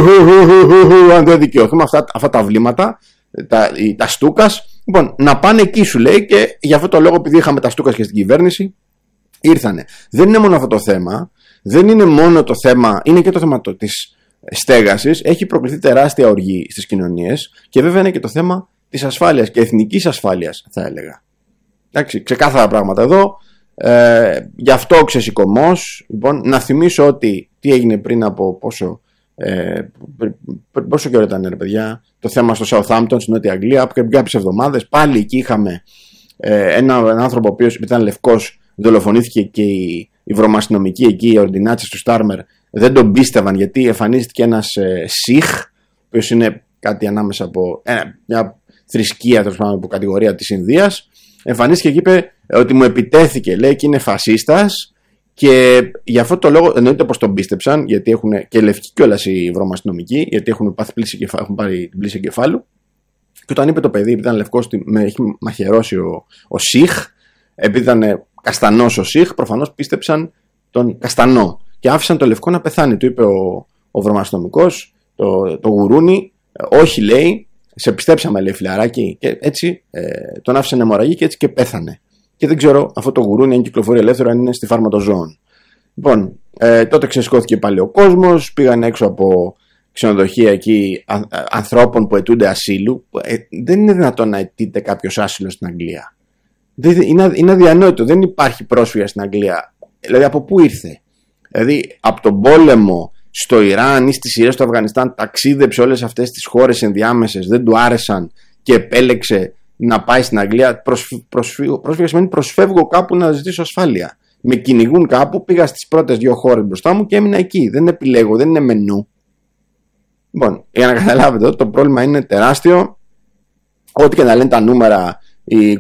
Αν δεν δικαιωθούμε αυτά, αυτά τα βλήματα, τα, τα στούκας. Λοιπόν, να πάνε εκεί σου λέει, και για αυτό το λόγο, επειδή είχαμε τα στούκας και στην κυβέρνηση, ήρθανε. Δεν είναι μόνο αυτό το θέμα. Δεν είναι μόνο το θέμα, είναι και το θέμα της στέγασης. Έχει προκληθεί τεράστια οργή στις κοινωνίες και βέβαια είναι και το θέμα της ασφάλειας και εθνικής ασφάλειας, θα έλεγα. Εντάξει, ξεκάθαρα πράγματα εδώ. Ε, γι' αυτό ξεσηκωμός. Λοιπόν, να θυμίσω ότι τι έγινε πριν από πόσο, ε, πόσο καιρό ήταν, ρε παιδιά, το θέμα στο Southampton, στην Νότια Αγγλία, από κάποιες εβδομάδες. Πάλι εκεί είχαμε ε, έναν ένα άνθρωπο ο οποίος ήταν λευκός, δολοφονήθηκε και η Οι βρωμαστινομικοί εκεί, οι ορντινάτσες του Στάρμερ, δεν τον πίστευαν γιατί εμφανίστηκε ένας ε, Σιχ, ο οποίος είναι κάτι ανάμεσα από ε, μια θρησκεία, τέλος πάντων, από κατηγορία της Ινδίας. Εμφανίστηκε και είπε ότι μου επιτέθηκε, λέει, και είναι φασίστας, και γι' αυτό το λόγο εννοείται πως τον πίστεψαν, γιατί έχουν και λευκοί κιόλας οι βρωμαστινομικοί, γιατί έχουν, πάθει πλήση κεφα... έχουν πάρει την πλήση εγκεφάλου. Και όταν είπε το παιδί, επειδή ήταν λευκός, με έχει μαχαιρώσει ο, ο Σιχ, επειδή ήταν καστανός ο Σιχ, προφανώς πίστεψαν τον καστανό και άφησαν το λευκό να πεθάνει. Του είπε ο, ο βρωμαστομικός, το, το γουρούνι, όχι, λέει, σε πιστέψαμε, λέει, φιλαράκι. Και έτσι ε, τον άφησε να αιμορραγεί και έτσι και πέθανε. Και δεν ξέρω αυτό το γουρούνι, αν κυκλοφορεί ελεύθερο, αν είναι στη φάρμα των ζώων. Λοιπόν, ε, τότε ξεσηκώθηκε πάλι ο κόσμος, πήγαν έξω από ξενοδοχεία εκεί α, α, ανθρώπων που αιτούνται ασύλου. Ε, δεν είναι δυνατόν να αιτείται κάποιος άσυλο στην Αγγλία. Δεν, είναι, είναι αδιανόητο, δεν υπάρχει πρόσφυγα στην Αγγλία. Δηλαδή, από πού ήρθε? Δηλαδή, από τον πόλεμο στο Ιράν ή στη Συρία, στο Αφγανιστάν, ταξίδεψε όλες αυτές τις χώρες ενδιάμεσες, δεν του άρεσαν και επέλεξε να πάει στην Αγγλία. Πρόσφυγα σημαίνει προσφεύγω κάπου να ζητήσω ασφάλεια. Με κυνηγούν κάπου, πήγα στις πρώτες δύο χώρες μπροστά μου και έμεινα εκεί. Δεν επιλέγω, δεν είναι μενού. Λοιπόν, για να καταλάβετε ότι το πρόβλημα είναι τεράστιο. Ό,τι και να λένε τα νούμερα, οι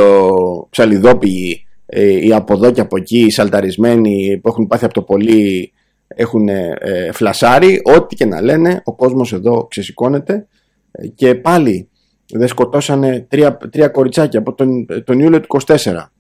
κουλτουλοψαλιδόπηγοι, οι από εδώ και από εκεί, οι σαλταρισμένοι που έχουν πάθει από το πολύ, έχουν ε, φλασάρει. Ό,τι και να λένε, ο κόσμος εδώ ξεσηκώνεται. Και πάλι δεν σκοτώσανε τρία, τρία κοριτσάκια από τον, τον Ιούλιο του είκοσι τέσσερα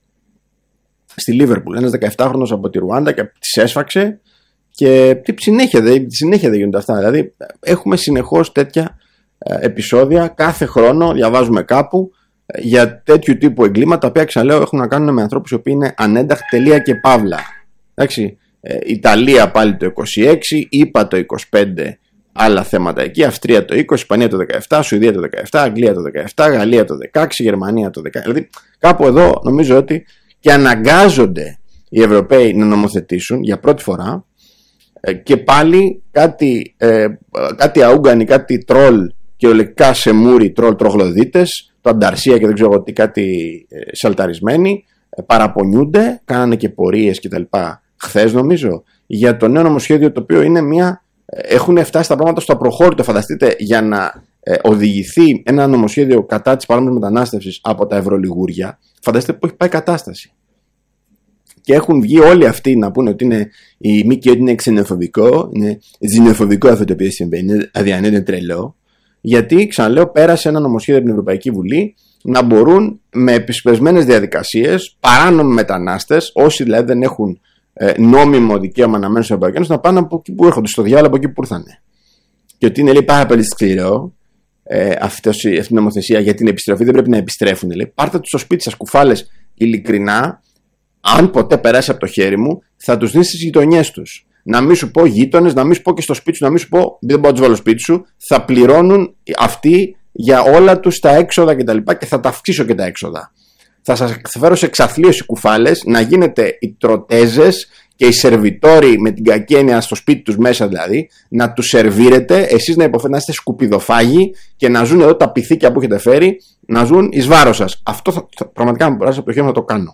στη Λίβερπουλ. Ένας δεκαεφτάχρονος από τη Ρουάντα και τις έσφαξε. Και τι συνέχεια, συνέχεια δεν γίνονται αυτά. Δηλαδή έχουμε συνεχώς τέτοια επεισόδια. Κάθε χρόνο διαβάζουμε κάπου για τέτοιου τύπου εγκλήματα, τα οποία, ξαναλέω, έχουν να κάνουν με ανθρώπους οι οποίοι είναι ανένταχτοι, τελεία και παύλα. Εντάξει, Ιταλία πάλι το είκοσι έξι, ΗΠΑ το είκοσι πέντε, άλλα θέματα εκεί, Αυστρία το είκοσι, Ισπανία το δεκαεπτά, Σουηδία το δεκαεπτά, Αγγλία το δεκαεπτά, Γαλλία το δεκαέξι, Γερμανία το δεκαέξι. Δηλαδή κάπου εδώ νομίζω ότι και αναγκάζονται οι Ευρωπαίοι να νομοθετήσουν για πρώτη φορά. Και πάλι κάτι, ε, κάτι αούγκανοι, κάτι τρόλ κυριολεκτικά σε μούρι, τρόλ τρογλωδίτες, το Ανταρσία και δεν ξέρω τι, κάτι ε, σαλταρισμένοι, ε, παραπονιούνται, κάνανε και πορείες κτλ. Χθες νομίζω, για το νέο νομοσχέδιο, το οποίο είναι μια. Ε, έχουν φτάσει τα πράγματα στο απροχώρητο, φανταστείτε, για να ε, οδηγηθεί ένα νομοσχέδιο κατά της παράνομης μετανάστευσης από τα ευρωλιγούρια. Φανταστείτε που έχει πάει η κατάσταση. Και έχουν βγει όλοι αυτοί να πούνε ότι είναι η ΜΚΟ, ότι είναι ξενοφοβικό, είναι ζηνοφοβικό αυτό το οποίο συμβαίνει, αδιανόητο, είναι τρελό. Γιατί, ξαναλέω, πέρασε ένα νομοσχέδιο από την Ευρωπαϊκή Βουλή να μπορούν με επισπεσμένες διαδικασίες παράνομοι μετανάστες, όσοι δηλαδή δεν έχουν ε, νόμιμο δικαίωμα να μένουν στην Ευρωπαϊκή Ένωση, να πάνε από εκεί που έρχονται, στο διάλογο από εκεί που ήρθανε. Και ότι είναι, λέει, πάρα πολύ σκληρό ε, αυτή, αυτή η νομοθεσία για την επιστροφή, δεν πρέπει να επιστρέφουν. Λέει, πάρτε τους στο σπίτι σας, κουφάλες, ειλικρινά. Αν ποτέ περάσει από το χέρι μου, θα τους δίνεις στις γειτονιές τους. Να μην σου πω γείτονες, να μην σου πω και στο σπίτι σου, να μην σου πω, δεν μπορώ να τους βάλω σπίτι σου. Θα πληρώνουν αυτοί για όλα τους τα έξοδα κτλ. Και, και θα τα αυξήσω και τα έξοδα. Θα σας φέρω σε εξαθλίωση κουφάλες, να γίνετε οι τροτέζες και οι σερβιτόροι με την κακή έννοια στο σπίτι τους μέσα δηλαδή, να τους σερβίρετε, εσείς να υποφέρετε, να είστε σκουπιδοφάγοι και να ζουν εδώ τα πυθίκια που έχετε φέρει, να ζουν εις βάρος σας. Αυτό θα, θα, πραγματικά να μπορέσω από το χέρι να το κάνω.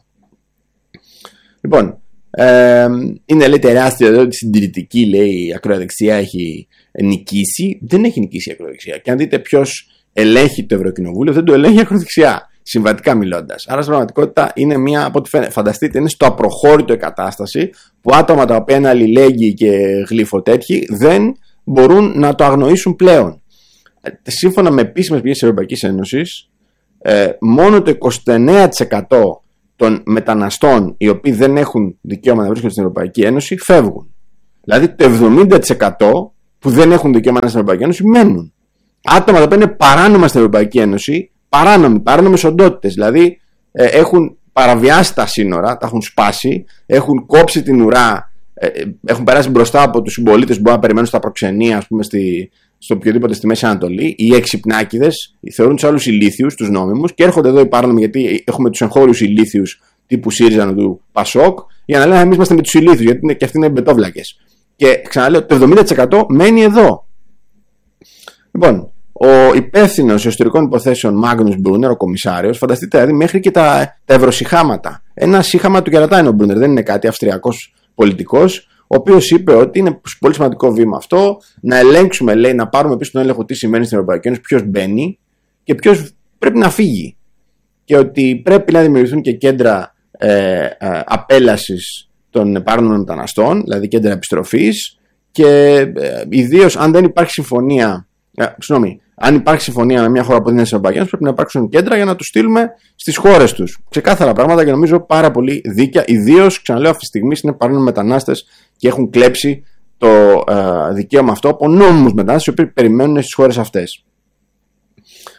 Λοιπόν, ε, είναι, λέει, τεράστιο εδώ ότι η συντηρητική, λέει, η ακροδεξιά έχει νικήσει. Δεν έχει νικήσει η ακροδεξιά. Και αν δείτε ποιος ελέγχει το Ευρωκοινοβούλιο, δεν το ελέγχει η ακροδεξιά, συμβατικά μιλώντας. Άρα στην πραγματικότητα είναι μια, από ό,τι φαίνεται, φανταστείτε, είναι στο απροχώρητο η κατάσταση που άτομα τα οποία είναι αλληλέγγυοι και γλυφοτέτοιοι δεν μπορούν να το αγνοήσουν πλέον. Ε, σύμφωνα με επίσημες πηγές της Ευρωπαϊκής Ένωσης, ε, μόνο το είκοσι εννέα τοις εκατό των μεταναστών οι οποίοι δεν έχουν δικαίωμα να βρίσκονται στην Ευρωπαϊκή Ένωση φεύγουν. Δηλαδή το εβδομήντα τοις εκατό που δεν έχουν δικαίωμα να στην Ευρωπαϊκή Ένωση μένουν. Άτομα τα οποία είναι παράνομα στην Ευρωπαϊκή Ένωση, παράνομοι, παράνομες οντότητες. Δηλαδή ε, έχουν παραβιάσει τα σύνορα, τα έχουν σπάσει, έχουν κόψει την ουρά, ε, έχουν περάσει μπροστά από τους συμπολίτες που μπορούν να περιμένουν στα προξενία, ας πούμε, στη, στο οποιοδήποτε στη Μέση Ανατολή. Οι εξυπνάκηδες θεωρούν τους άλλους ηλίθιους, τους νόμιμους, και έρχονται εδώ οι παράνομοι, γιατί έχουμε τους εγχώριους ηλίθιους τύπου ΣΥΡΙΖΑ του Πασόκ, για να λένε εμείς είμαστε με τους ηλίθιους, γιατί είναι, και αυτοί είναι μπετόβλακες. Και ξαναλέω, το εβδομήντα τοις εκατό μένει εδώ. Λοιπόν, ο υπεύθυνος εσωτερικών υποθέσεων Μάγνους Μπρούνερ, ο κομισάριος, φανταστείτε δηλαδή μέχρι και τα, τα ευρωσυχάματα. Ένα σύχαμα του κερατά είναι ο Μπρούνερ, δεν είναι κάτι αυστριακός πολιτικός, ο οποίος είπε ότι είναι πολύ σημαντικό βήμα αυτό, να ελέγξουμε, λέει, να πάρουμε πίσω τον έλεγχο τι σημαίνει στην Ευρωπαϊκή Ένωση, ποιος μπαίνει και ποιος πρέπει να φύγει. Και ότι πρέπει να δημιουργηθούν και κέντρα ε, ε, απέλασης των παράνομων μεταναστών, δηλαδή κέντρα επιστροφής, και ε, ιδίως αν δεν υπάρχει συμφωνία. Ε, συγγνώμη, αν υπάρχει συμφωνία με μια χώρα που δεν είναι στην Ευρωπαϊκή Ένωση, πρέπει να υπάρξουν κέντρα για να τους στείλουμε στις χώρες τους. Ξεκάθαρα πράγματα και νομίζω πάρα πολύ δίκαια. Ιδίως, ξαναλέω, αυτή τη στιγμή είναι παράνομοι μετανάστες και έχουν κλέψει το ε, δικαίωμα αυτό από νόμιμους μετανάστες οι οποίοι περιμένουν στις χώρες αυτές.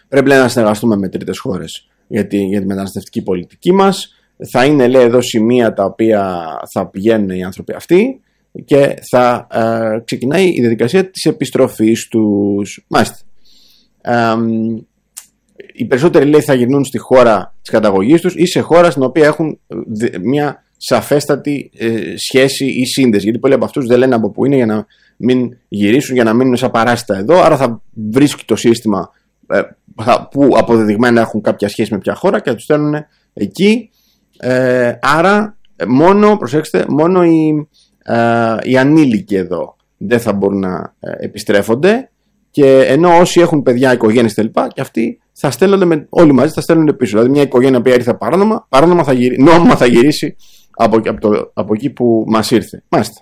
Πρέπει λέει, να συνεργαστούμε με τρίτες χώρες για τη, για τη μεταναστευτική πολιτική μας. Θα είναι λέει εδώ σημεία τα οποία θα πηγαίνουν οι άνθρωποι αυτοί και θα ε, ξεκινάει η διαδικασία της επιστροφής τους. Μάλιστα. Ε, οι περισσότεροι λέει θα γυρνούν στη χώρα της καταγωγής τους ή σε χώρα στην οποία έχουν μια σαφέστατη ε, σχέση ή σύνδεση. Γιατί πολλοί από αυτούς δεν λένε από πού είναι για να μην γυρίσουν, για να μείνουν σαν παράσιτα εδώ. Άρα θα βρίσκει το σύστημα ε, που αποδεδειγμένα έχουν κάποια σχέση με ποια χώρα και θα τους στέλνουν εκεί. Ε, άρα μόνο, προσέξτε, μόνο οι, ε, οι ανήλικοι εδώ δεν θα μπορούν να ε, επιστρέφονται, και ενώ όσοι έχουν παιδιά, οικογένειες κτλ. Και αυτοί θα στέλνονται με, όλοι μαζί θα στέλνονται πίσω. Δηλαδή μια οικογένεια που ήρθε παράνομα, παράνομα θα γυρί, νόμιμα θα γυρίσει από, από, το, από εκεί που μας ήρθε. Μάλιστα.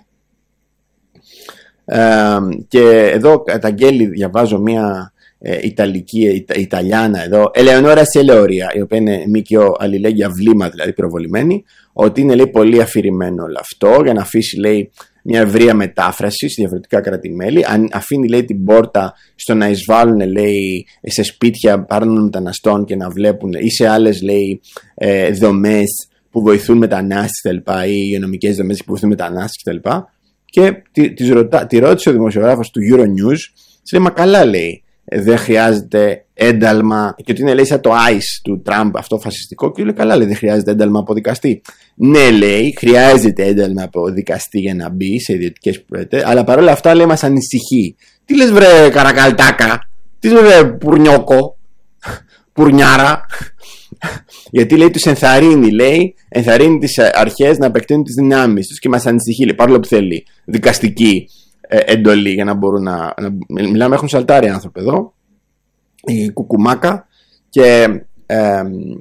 Ε, και εδώ καταγγέλει, διαβάζω μια ε, Ιταλική, Ιτα, Ιταλιάνα εδώ, Ελεονόρα Σελεωρία, η οποία είναι μήκαιο αλληλέγγυα βλήμα, δηλαδή προβολημένη, ότι είναι λέει πολύ αφηρημένο όλο αυτό για να αφήσει λέει μια ευρεία μετάφραση σε διαφορετικά κράτη-μέλη. Αφήνει λέει την πόρτα στο να εισβάλλουν λέει σε σπίτια παράνομων μεταναστών και να βλέπουν, ή σε άλλες λέει ε, δομές που βοηθούν μετανάστες κτλ. Ή υγειονομικές δομές που βοηθούν μετανάστες κτλ. Και τη, τη, ρωτά, τη ρώτησε ο δημοσιογράφος του Euronews, της λέει, μα καλά λέει, δεν χρειάζεται ένταλμα, και ότι είναι λέει σαν το άις του Τραμπ αυτό φασιστικό, και λέει καλά λέει, δεν χρειάζεται ένταλμα από δικαστή. Ναι λέει, χρειάζεται ένταλμα από δικαστή για να μπει σε ιδιωτικές προέτες, αλλά παρόλα αυτά λέει μας ανησυχεί. Τι λες βρε καρακαλτάκα, τι λες βρε πουρνιόκο, πουρνιάρα. Γιατί λέει τους ενθαρρύνει, λέει, ενθαρρύνει τις αρχές να επεκτείνουν τις δυνάμεις τους και μας ανησυχεί, λέει, παρόλο που θέλει δικαστική ε, εντολή για να μπορούν να, να μιλάμε, έχουν σαλτάρει άνθρωποι εδώ, η κουκουμάκα, και ε,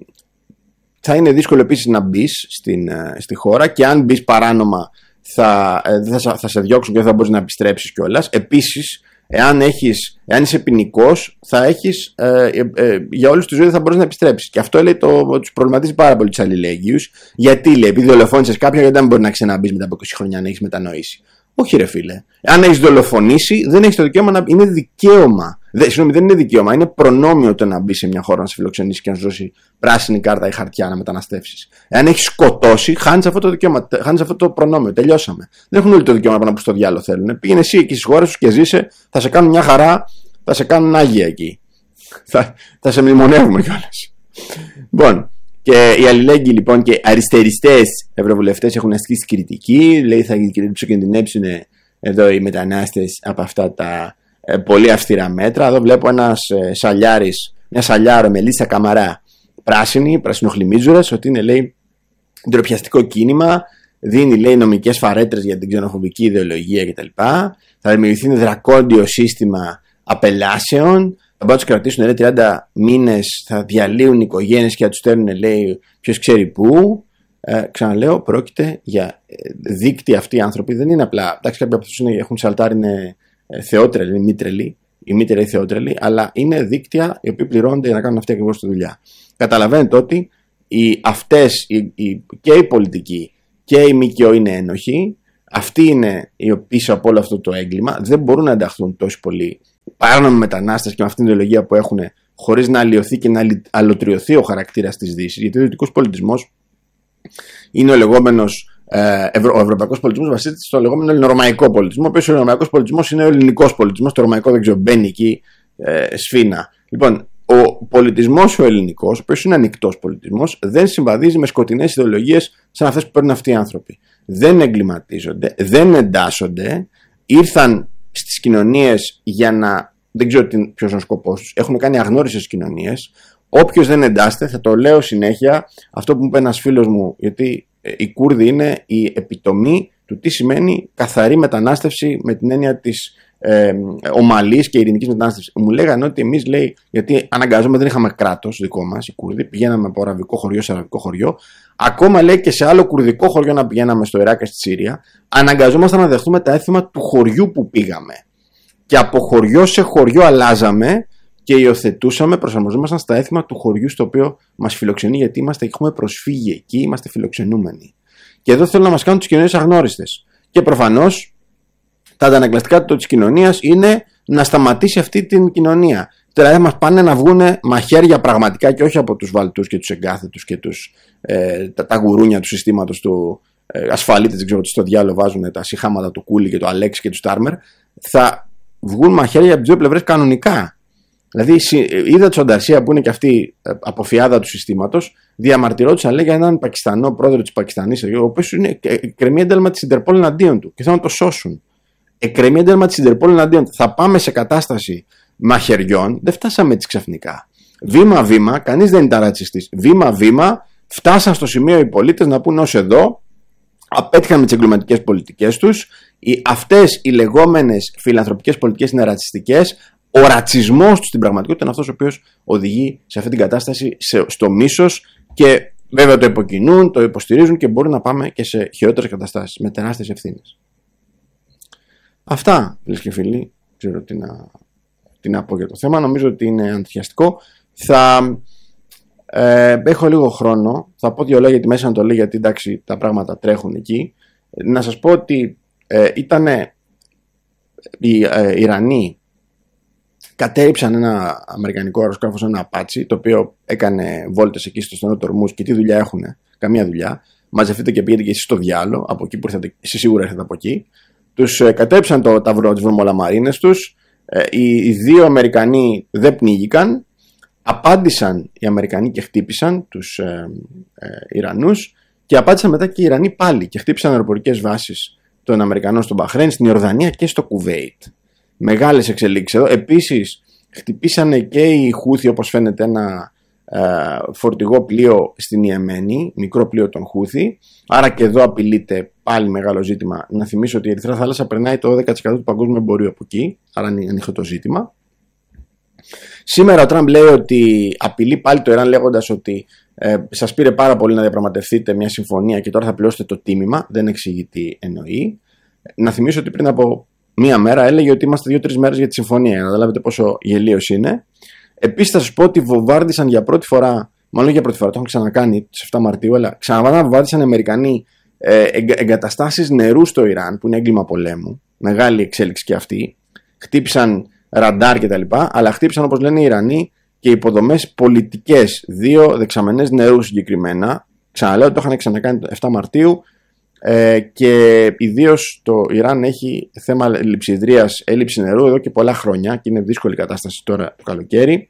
θα είναι δύσκολο επίσης να μπει στην, ε, στη χώρα, και αν μπει παράνομα θα, ε, θα, θα σε διώξουν και δεν θα μπορείς να επιστρέψεις κιόλας. Επίσης, Εάν, έχεις, εάν είσαι ποινικός, θα έχεις ε, ε, ε, για όλη τη ζωή δεν θα μπορείς να επιστρέψεις. Και αυτό λέει το, τους προβληματίζει πάρα πολύ τους αλληλέγγυους. Γιατί λέει, επειδή δολοφόνησες κάποιον, γιατί δεν μπορεί να ξαναμπείς μετά από είκοσι χρόνια αν έχεις μετανοήσει. Όχι, ρε φίλε. Αν έχεις δολοφονήσει, δεν έχεις το δικαίωμα να. Είναι δικαίωμα. Δεν, συγγνώμη, δεν είναι δικαίωμα. Είναι προνόμιο το να μπει σε μια χώρα να σε φιλοξενήσει και να σου δώσει πράσινη κάρτα ή χαρτιά να μεταναστεύσεις. Εάν έχεις σκοτώσει, χάνεις αυτό το δικαίωμα. Χάνεις αυτό το προνόμιο. Τελειώσαμε. Δεν έχουν όλοι το δικαίωμα να πάνε στο διάλογο θέλουν. Πήγαινε εσύ εκεί στις χώρες σου και ζήσε. Θα σε κάνουν μια χαρά. Θα σε κάνουν άγια εκεί. Θα, θα σε μνημονεύουμε κιόλας. Λοιπόν. Και οι αλληλέγγυοι λοιπόν και αριστεριστές ευρωβουλευτές έχουν ασκήσει κριτική. Λέει θα κινδυνεύσουν εδώ οι μετανάστες από αυτά τα ε, πολύ αυστηρά μέτρα. Εδώ βλέπω ένας ε, σαλιάρης, μια σαλιάρο με Μελίσσα Καμαρά, πράσινη, πρασινοχλιμίζουρας, ότι είναι λέει ντροπιαστικό κίνημα. Δίνει λέει νομικές φαρέτρες για την ξενοφοβική ιδεολογία κτλ. Θα δημιουργηθεί ένα δρακόντιο σύστημα απελάσεων. Θα πάνε να τους κρατήσουν λέει, τριάντα μήνες, θα διαλύουν οικογένειες και θα τους στέλνουν λέει ποιος ξέρει πού. Ε, ξαναλέω, πρόκειται για δίκτυα αυτοί οι άνθρωποι. Δεν είναι απλά. Εντάξει, κάποιοι από αυτούς έχουν σαλτάρει, είναι θεότρελοι, είναι μη τρελοί, οι μη τρελοί θεότρελοι, αλλά είναι δίκτυα οι οποίοι πληρώνονται για να κάνουν αυτή ακριβώς τη δουλειά. Καταλαβαίνετε ότι οι, αυτές οι, οι, και οι πολιτικοί και οι ΜΚΟ είναι ένοχοι. Αυτοί είναι οι πίσω από όλο αυτό το έγκλημα. Δεν μπορούν να ενταχθούν τόσο πολύ παράνομοι μετανάστες και με αυτήν την ιδεολογία που έχουν, χωρίς να αλλοιωθεί και να αλωτριωθεί ο χαρακτήρας της Δύσης. Γιατί ο δυτικός πολιτισμός είναι ο λεγόμενος ε, ευρω, ο ευρωπαϊκός πολιτισμός βασίζεται στο λεγόμενο ελληνορωμαϊκό πολιτισμό. Ο οποίος ο ελληνορωμαϊκός πολιτισμός είναι ο ελληνικός πολιτισμός. Το ρωμαϊκό δεν ξέρω, μπαίνει εκεί ε, σφίνα. Λοιπόν, ο πολιτισμός ο ελληνικός, ο οποίος είναι ανοιχτός πολιτισμός, δεν συμβαδίζει με σκοτεινές ιδεολογίες σαν αυτές που παίρνουν αυτοί οι άνθρωποι. Δεν εγκληματίζονται, δεν εντάσσονται, ήρθαν στις κοινωνίες για να. Δεν ξέρω ποιος είναι ο σκοπός τους. Έχουν κάνει αγνώριστες κοινωνίες. Όποιος δεν εντάσσεται, θα το λέω συνέχεια, αυτό που μου είπε ένας φίλος μου, γιατί οι Κούρδοι είναι η επιτομή του τι σημαίνει καθαρή μετανάστευση με την έννοια της ε, ομαλής και ειρηνικής μετανάστευσης. Μου λέγανε ότι εμείς, λέει, γιατί αναγκάζομαι, δεν είχαμε κράτος δικό μας, οι Κούρδοι, πηγαίναμε από αραβικό χωριό σε αραβικό χωριό. Ακόμα λέει και σε άλλο κουρδικό χωριό να πηγαίναμε στο Ιράκ και στη Σύρια, αναγκαζόμασταν να δεχτούμε τα έθιμα του χωριού που πήγαμε. Και από χωριό σε χωριό αλλάζαμε και υιοθετούσαμε, προσαρμοζόμασταν στα έθιμα του χωριού στο οποίο μας φιλοξενεί, γιατί είμαστε, έχουμε προσφύγει εκεί, είμαστε φιλοξενούμενοι. Και εδώ θέλω να μας κάνουν τις κοινωνίες αγνώριστες. Και προφανώς τα αντανακλαστικά της κοινωνίας είναι να σταματήσει αυτή την κοινωνία. Δηλαδή μας πάνε να βγούνε μαχαίρια πραγματικά και όχι από τους βαλτούς και τους εγκάθετους και τους, ε, τα, τα γουρούνια του συστήματος του ε, ασφαλίτες, δεν ξέρω τι στο διάλογο βάζουν τα σιχάματα του Κούλι και του Αλέξη και του Στάρμερ. Θα βγουν μαχαίρια από τις δύο πλευρές κανονικά. Δηλαδή είδα τη Ονταρσία που είναι και αυτή αποφιάδα του συστήματος, διαμαρτυρόντουσαν λέει για έναν Πακιστανό πρόεδρο της Πακιστανής, ο οποίος είναι εκκρεμεί ένταλμα της Ιντερπόλ εναντίον του και θέλουν να το σώσουν. Εκκρεμεί ένταλμα της Ιντερπόλ εναντίον του. Θα πάμε σε κατάσταση μαχαιριών, δεν φτάσαμε έτσι ξαφνικά. Βήμα-βήμα, κανείς δεν ήταν ρατσιστής. Βήμα-βήμα, φτάσαν στο σημείο οι πολίτες να πούν ως εδώ, απέτυχαν με τις εγκληματικές πολιτικές τους. Οι, αυτές οι λεγόμενες φιλανθρωπικές πολιτικές είναι ρατσιστικές. Ο ρατσισμός τους στην πραγματικότητα είναι αυτός ο οποίος οδηγεί σε αυτή την κατάσταση, σε, στο μίσος, και βέβαια το υποκινούν, το υποστηρίζουν και μπορεί να πάμε και σε χειρότερες καταστάσεις με τεράστιες ευθύνες. Αυτά, φίλες και φίλοι, ξέρω τι να, τι να πω για το θέμα. Νομίζω ότι είναι αντιθιαστικό. Θα ε, έχω λίγο χρόνο, θα πω δύο λόγια για τη Μέση Ανατολή, γιατί εντάξει τα πράγματα τρέχουν εκεί. Να σας πω ότι ε, ήταν οι ε, Ιρανοί κατέριψαν ένα αμερικανικό αεροσκάφος, ένα Απάτσι, το οποίο έκανε βόλτες εκεί στο στενό του Ορμούζ. Και τι δουλειά έχουνε? Καμία δουλειά. Μαζευτείτε και πήγαινε και εσείς στο διάλο, από εκεί που ήρθατε, εσείς σίγουρα ήρθατε από εκεί. Τους ε, κατέριψαν το ταυρό, τις βρωμολαμαρίνες τους. Ε, οι, οι δύο Αμερικανοί δεν πνίγηκαν. Απάντησαν οι Αμερικανοί και χτύπησαν τους ε, ε, Ιρανούς. Και απάντησαν μετά και οι Ιρανοί πάλι και χτύπησαν αεροπορικές βάσεις των Αμερικανών στο Μπαχρέιν, στην Ιορδανία και στο Κουβέιτ. Μεγάλες εξελίξεις εδώ. Επίσης χτυπήσανε και οι Χούθι, όπως φαίνεται, ένα ε, φορτηγό πλοίο στην Ιεμένη, μικρό πλοίο των Χούθι. Άρα και εδώ απειλείται πάλι μεγάλο ζήτημα. Να θυμίσω ότι η Ερυθρά Θάλασσα περνάει το δώδεκα τοις εκατό του παγκόσμιου εμπορίου από εκεί, άρα είναι ανοιχτό το ζήτημα. Σήμερα ο Τραμπ λέει ότι απειλεί πάλι το Ιράν, λέγοντας ότι ε, σας πήρε πάρα πολύ να διαπραγματευτείτε μια συμφωνία και τώρα θα πληρώσετε το τίμημα. Δεν εξηγεί τι εννοεί. Να θυμίσω ότι πριν από μία μέρα έλεγε ότι είμαστε δύο-τρεις μέρες για τη συμφωνία, για να καταλάβετε πόσο γελίος είναι. Επίσης θα σας πω ότι βομβάρδισαν για πρώτη φορά, μάλλον για πρώτη φορά, το έχουν ξανακάνει τις επτά Μαρτίου, αλλά ξαναβομβάρδισαν οι Αμερικανοί ε, εγκαταστάσεις νερού στο Ιράν, που είναι έγκλημα πολέμου. Μεγάλη εξέλιξη και αυτή. Χτύπησαν ραντάρ κτλ. Αλλά χτύπησαν, όπως λένε οι Ιρανοί, και υποδομές πολιτικές, δύο δεξαμενές νερού συγκεκριμένα. Ξαναλέω, το είχαν ξανακάνει το επτά Μαρτίου. Ε, και ιδίως το Ιράν έχει θέμα λειψιδρίας, έλλειψη νερού εδώ και πολλά χρόνια και είναι δύσκολη κατάσταση τώρα το καλοκαίρι.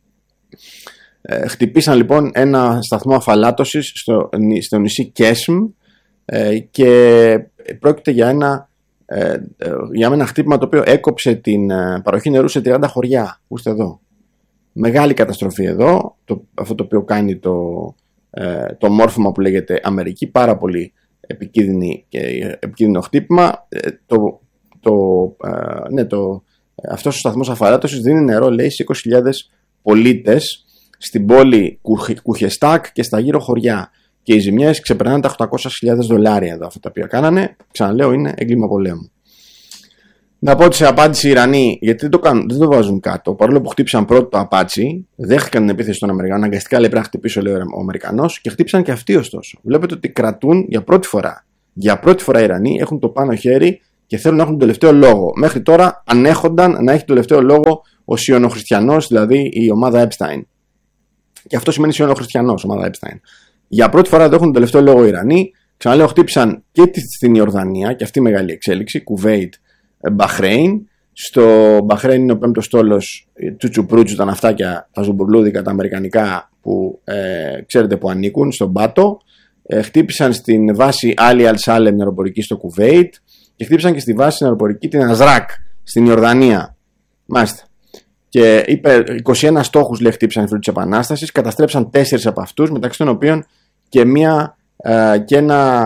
Ε, χτυπήσαν λοιπόν ένα σταθμό αφαλάτωσης στο, στο νησί Κέσμ ε, και πρόκειται για ένα, ε, για ένα χτύπημα το οποίο έκοψε την παροχή νερού σε τριάντα χωριά. Ούστε εδώ. Μεγάλη καταστροφή εδώ, το, αυτό το οποίο κάνει το, ε, το μόρφωμα που λέγεται Αμερική, πάρα πολύ επικίνδυνη και επικίνδυνο χτύπημα. Το, το, ναι, το, αυτός ο σταθμός αφαλάτωσης δίνει νερό, λέει, σε είκοσι χιλιάδες πολίτες στην πόλη Κουχεστάκ και στα γύρω χωριά. Και οι ζημιές ξεπερνάνε τα οκτακόσιες χιλιάδες δολάρια εδώ, αυτά τα οποία κάνανε. Ξαναλέω, είναι έγκλημα πολέμου. Να πω ότι σε απάντηση οι Ιρανοί, γιατί δεν το, κάνουν, δεν το βάζουν κάτω, παρόλο που χτύπησαν πρώτο το Απάτσι, δέχτηκαν την επίθεση των Αμερικανών. Αναγκαστικά λέει πρέπει να χτυπήσει, λέει ο Αμερικανός, και χτύπησαν και αυτοί ωστόσο. Βλέπετε ότι κρατούν για πρώτη φορά. Για πρώτη φορά οι Ιρανοί έχουν το πάνω χέρι και θέλουν να έχουν τον τελευταίο λόγο. Μέχρι τώρα ανέχονταν να έχει τον τελευταίο λόγο ο Σιωνοχριστιανός, δηλαδή η ομάδα Epstein. Και αυτό σημαίνει Σιωνοχριστιανός, ομάδα Epstein. Για πρώτη φορά δεν έχουν τον τελευταίο λόγο οι Ιρανοί. Ξαναλέω, χτύπησαν και στην Ιορδανία, και αυτή η μεγάλη εξέλιξη, Κουβέιτ, Μπαχρέιν. Στο Μπαχρέιν είναι ο πέμπτος στόλος τσουτσουπρούτσου, τα ναυτάκια, τα ζουμπουρλούδικα, τα αμερικανικά που ε, ξέρετε που ανήκουν στον Πάτο. Ε, χτύπησαν στην βάση Άλλη Αλ-Σάλεμ αεροπορική στο Κουβέιτ και χτύπησαν και στη βάση αεροπορική την Αζράκ στην Ιορδανία. Μάλιστα. Και είπε, είκοσι ένα στόχους, λέει, χτύπησαν οι φίλοι της Επανάστασης, καταστρέψαν τέσσερις από αυτούς, μεταξύ των οποίων και, μια, ε, και ένα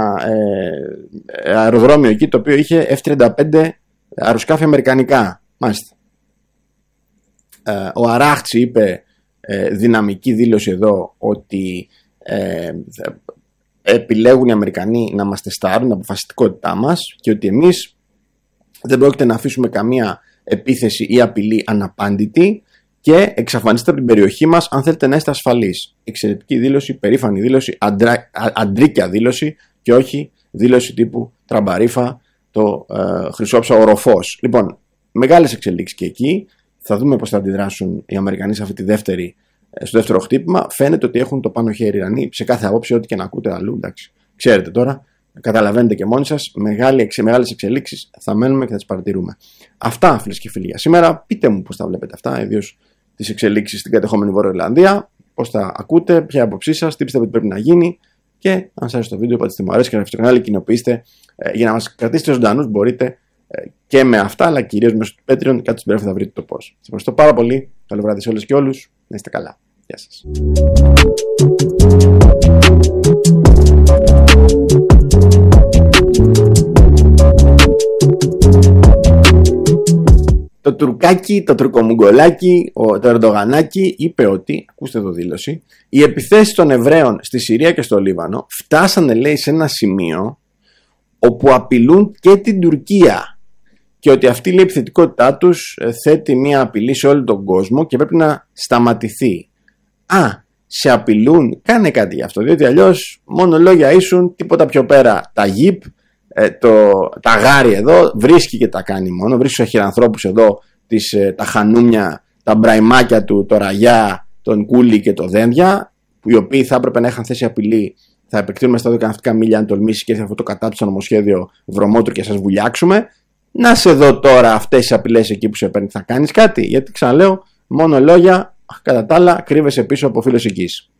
ε, αεροδρόμιο εκεί το οποίο είχε εφ τριάντα πέντε αεροσκάφη αμερικανικά. Μάλιστα. Ε, ο Αράχτσι είπε ε, δυναμική δήλωση εδώ ότι ε, επιλέγουν οι Αμερικανοί να μας τεστάρουν την αποφασιστικότητά μας και ότι εμείς δεν πρόκειται να αφήσουμε καμία επίθεση ή απειλή αναπάντητη και εξαφανίστε από την περιοχή μας αν θέλετε να είστε ασφαλείς. Εξαιρετική δήλωση, περήφανη δήλωση, αντρά, αντρίκια δήλωση και όχι δήλωση τύπου τραμπαρίφα, το ε, χρυσόψα οροφός. Λοιπόν, μεγάλες εξελίξεις και εκεί. Θα δούμε πώς θα αντιδράσουν οι Αμερικανοί σε αυτή τη δεύτερη, στο δεύτερο χτύπημα. Φαίνεται ότι έχουν το πάνω χέρι Ιρανοί σε κάθε άποψη, ό,τι και να ακούτε αλλού. Εντάξει. Ξέρετε τώρα, καταλαβαίνετε και μόνοι σας, μεγάλες εξελίξεις θα μένουμε και θα τις παρατηρούμε. Αυτά, φίλες και φίλοι, για σήμερα. Πείτε μου πώς τα βλέπετε αυτά, ιδίως τις εξελίξεις στην κατεχόμενη Βόρεια Ιρλανδία. Πώς τα ακούτε, ποια άποψή σας, τι πιστεύετε ότι πρέπει να γίνει. Και αν σας αρέσει το βίντεο, πατήστε μου αρέσει και γραφτείτε στο κανάλι, κοινοποιήστε ε, για να μας κρατήσετε ζωντανούς. Μπορείτε ε, και με αυτά, αλλά κυρίως μέσω του Patreon. Κάτω στην περιγραφή θα βρείτε το πώς. Σας ευχαριστώ πάρα πολύ. Καλό βράδυ σε όλες και όλους. Να είστε καλά. Γεια σας. Το τουρκάκι, το τουρκομουγκολάκι, το Ερντογανάκι είπε ότι, ακούστε εδώ δήλωση, οι επιθέσεις των Εβραίων στη Συρία και στο Λίβανο φτάσανε, λέει, σε ένα σημείο όπου απειλούν και την Τουρκία και ότι αυτή, λέει, η επιθετικότητά τους θέτει μια απειλή σε όλο τον κόσμο και πρέπει να σταματηθεί. Α, σε απειλούν, κάνε κάτι γι' αυτό, διότι αλλιώς μόνο λόγια ήσουν, τίποτα πιο πέρα. Τα γυπ, ε, το, τα γάρι εδώ βρίσκει και τα κάνει μόνο, βρίσκει τους αχυρανθρώπους εδώ, τις, ε, τα χανουμια, τα μπραϊμάκια του, το ραγιά, τον κούλι και το δένδια, που οι οποίοι θα έπρεπε να είχαν θέσει απειλή, θα επεκτείνουμε στα δώδεκα ναυτικά μίλια αν τολμήσει και έρθει αυτό το κατάπτυστο νομοσχέδιο βρωμότουρ και σας βουλιάξουμε. Να σε δω τώρα αυτές τις απειλές εκεί που σε παίρνει, θα κάνεις κάτι? Γιατί ξαναλέω, μόνο λόγια, κατά τα άλλα κρύβεσαι πίσω από φίλος εγγύης.